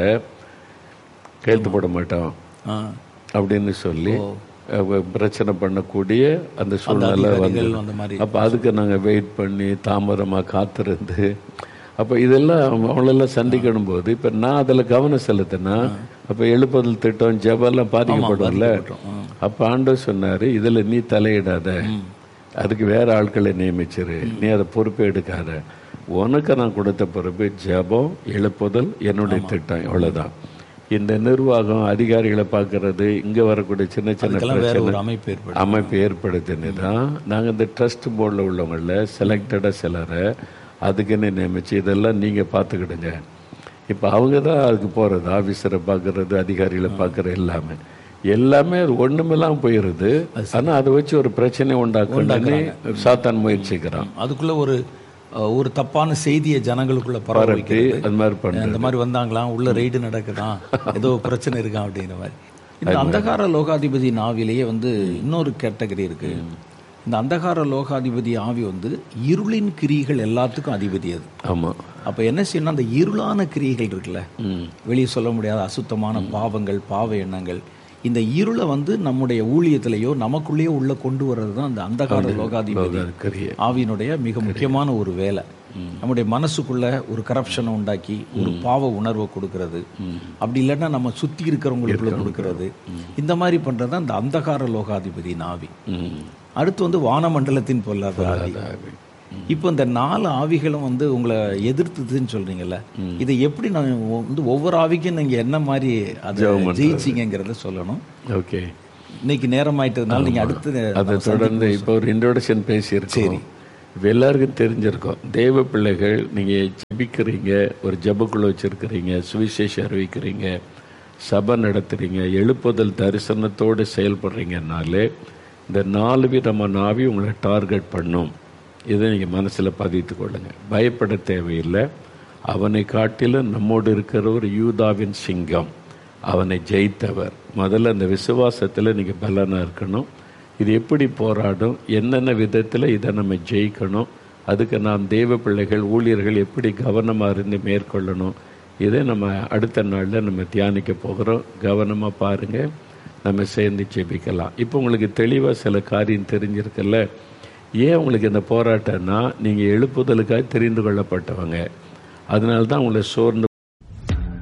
கையெழுத்து போட மாட்டோம் அப்படின்னு சொல்லி பிரச்சனை பண்ணக்கூடிய அந்த சூழ்நிலை வந்து, அப்போ அதுக்கு நாங்கள் வெயிட் பண்ணி தாமதமாக காத்திருந்து, அப்போ இதெல்லாம் அவங்களெல்லாம் சந்திக்கணும் போது இப்போ நான் அதில் கவனம் செலுத்தினா அப்போ எழுப்புதல் திட்டம் ஜெபெல்லாம் பாதிக்கப்படும்ல. அப்போ ஆண்டவர் சொன்னார், இதில் நீ தலையிடாத, அதுக்கு வேற ஆட்களை நியமிச்சிரு, நீ அதை பொறுப்பே எடுக்காத, உனக்கு நான் கொடுத்த பொறுப்பு ஜெபம், எழுப்புதல், என்னுடைய திட்டம், இவ்வளோதான். இந்த நிர்வாகம் அதிகாரிகளை பார்க்கறது, இங்கே வரக்கூடிய சின்ன சின்ன பிரச்சனை அமைப்பு ஏற்படுத்தினு தான் நாங்கள் இந்த ட்ரஸ்ட் போர்டில் உள்ளவங்கள செலக்டடாக சிலரை அதுக்குன்னு நியமிச்சு இதெல்லாம் நீங்கள் பார்த்துக்கிடுங்க. இப்போ அவங்க தான் அதுக்கு போகிறது, ஆஃபீஸரை பார்க்கறது, அதிகாரிகளை பார்க்குற எல்லாமே ஒன்றுமெல்லாம் போயிடுது. ஆனால் அதை வச்சு ஒரு பிரச்சனை உண்டாக்குன்னு சாத்தான் முயற்சிக்கிறான். அதுக்குள்ள ஒரு தப்பான செய்தியை ஜனங்களுக்குள்ள பரவாயில்லை, அது மாதிரி பண்ண இந்த மாதிரி வந்தாங்களாம், உள்ள ரெய்டு நடக்குதான், ஏதோ பிரச்சனை இருக்கான் அப்படிங்கிற மாதிரி. இந்த அந்தகார லோகாதிபதி ஆவிலேயே வந்து இன்னொரு கேட்டகரி இருக்கு. இந்த அந்தகார லோகாதிபதி ஆவி வந்து இருளின் கிரிகள் எல்லாத்துக்கும் அதிபதி அது. ஆமாம். அப்போ என்ன செய்யணும், அந்த இருளான கிரியைகள் இருக்குல்ல, வெளியே சொல்ல முடியாத அசுத்தமான பாவங்கள், பாவ எண்ணங்கள், இந்த இருளை வந்து நம்முடைய ஊழியத்திலேயோ நமக்குள்ளேயோ உள்ள கொண்டு வர்றது தான் அந்த அந்தகார லோகாதிபதி ஆவியினுடைய மிக முக்கியமான ஒரு வேலை. நம்முடைய மனசுக்குள்ள ஒரு கரப்ஷனை உண்டாக்கி ஒரு பாவ உணர்வை கொடுக்கறது, அப்படி இல்லைன்னா நம்ம சுத்தி இருக்கிறவங்களுக்குள்ள கொடுக்கறது, இந்த மாதிரி பண்றது அந்த அந்தகார லோகாதிபதியின் ஆவி. அடுத்து வந்து வானமண்டலத்தின் பொல்லாத ஆவி. இப்போ இந்த 4 ஆவிகளும் வந்து உங்களை எதிர்த்துதுன்னு சொல்றீங்கல்ல, இதை எப்படி நான் வந்து ஒவ்வொரு ஆவிக்கும் நீங்க என்ன மாதிரி அதை ஜெயிச்சிங்கிறத சொல்லணும். ஓகே, இன்னைக்கு நேரம் ஆயிட்டதுனால நீங்க அடுத்து அதை தொடர்ந்து இப்போ ஒரு இன்ட்ரோடக்ஷன் பேசியிருக்கோம். சரி, இப்போ எல்லாருக்கும் தெரிஞ்சிருக்கோம், தேவ பிள்ளைகள் நீங்கள் ஜெபிக்கிறீங்க, ஒரு ஜெபக்குள்ள வச்சுருக்கிறீங்க, சுவிசேஷம் அறிவிக்கிறீங்க, சபை நடத்துகிறீங்க, எழுப்புதல் தரிசனத்தோடு செயல்படுறீங்கனாலே இந்த 4 விதமான ஆவி உங்களை டார்கெட் பண்ணும். இதை நீங்கள் மனசில் பதித்து கொள்ளுங்க. பயப்பட தேவையில்லை. அவனை காட்டிலும் நம்மோடு இருக்கிறவர் யூதாவின் சிங்கம், அவனை ஜெயித்தவர். முதல்ல அந்த விசுவாசத்தில் நீங்கள் பலனாக இருக்கணும். இது எப்படி போராடும், என்னென்ன விதத்தில் இதை நம்ம ஜெயிக்கணும், அதுக்கு நாம் தேவ பிள்ளைகள் ஊழியர்கள் எப்படி கவனமாக இருந்து மேற்கொள்ளணும், இதை நம்ம அடுத்த நாளில் நம்ம தியானிக்க போகிறோம். கவனமாக பாருங்கள், நம்ம சேர்ந்து ஜெபிக்கலாம். இப்போ உங்களுக்கு தெளிவாக சில காரியம் தெரிஞ்சிருக்கல. ஏன் உங்களுக்கு இந்த போராட்டம்னா, நீங்கள் எழுப்புதலுக்காக தெரிந்து கொள்ளப்பட்டவங்க, அதனால தான் உங்களை சோர்ந்து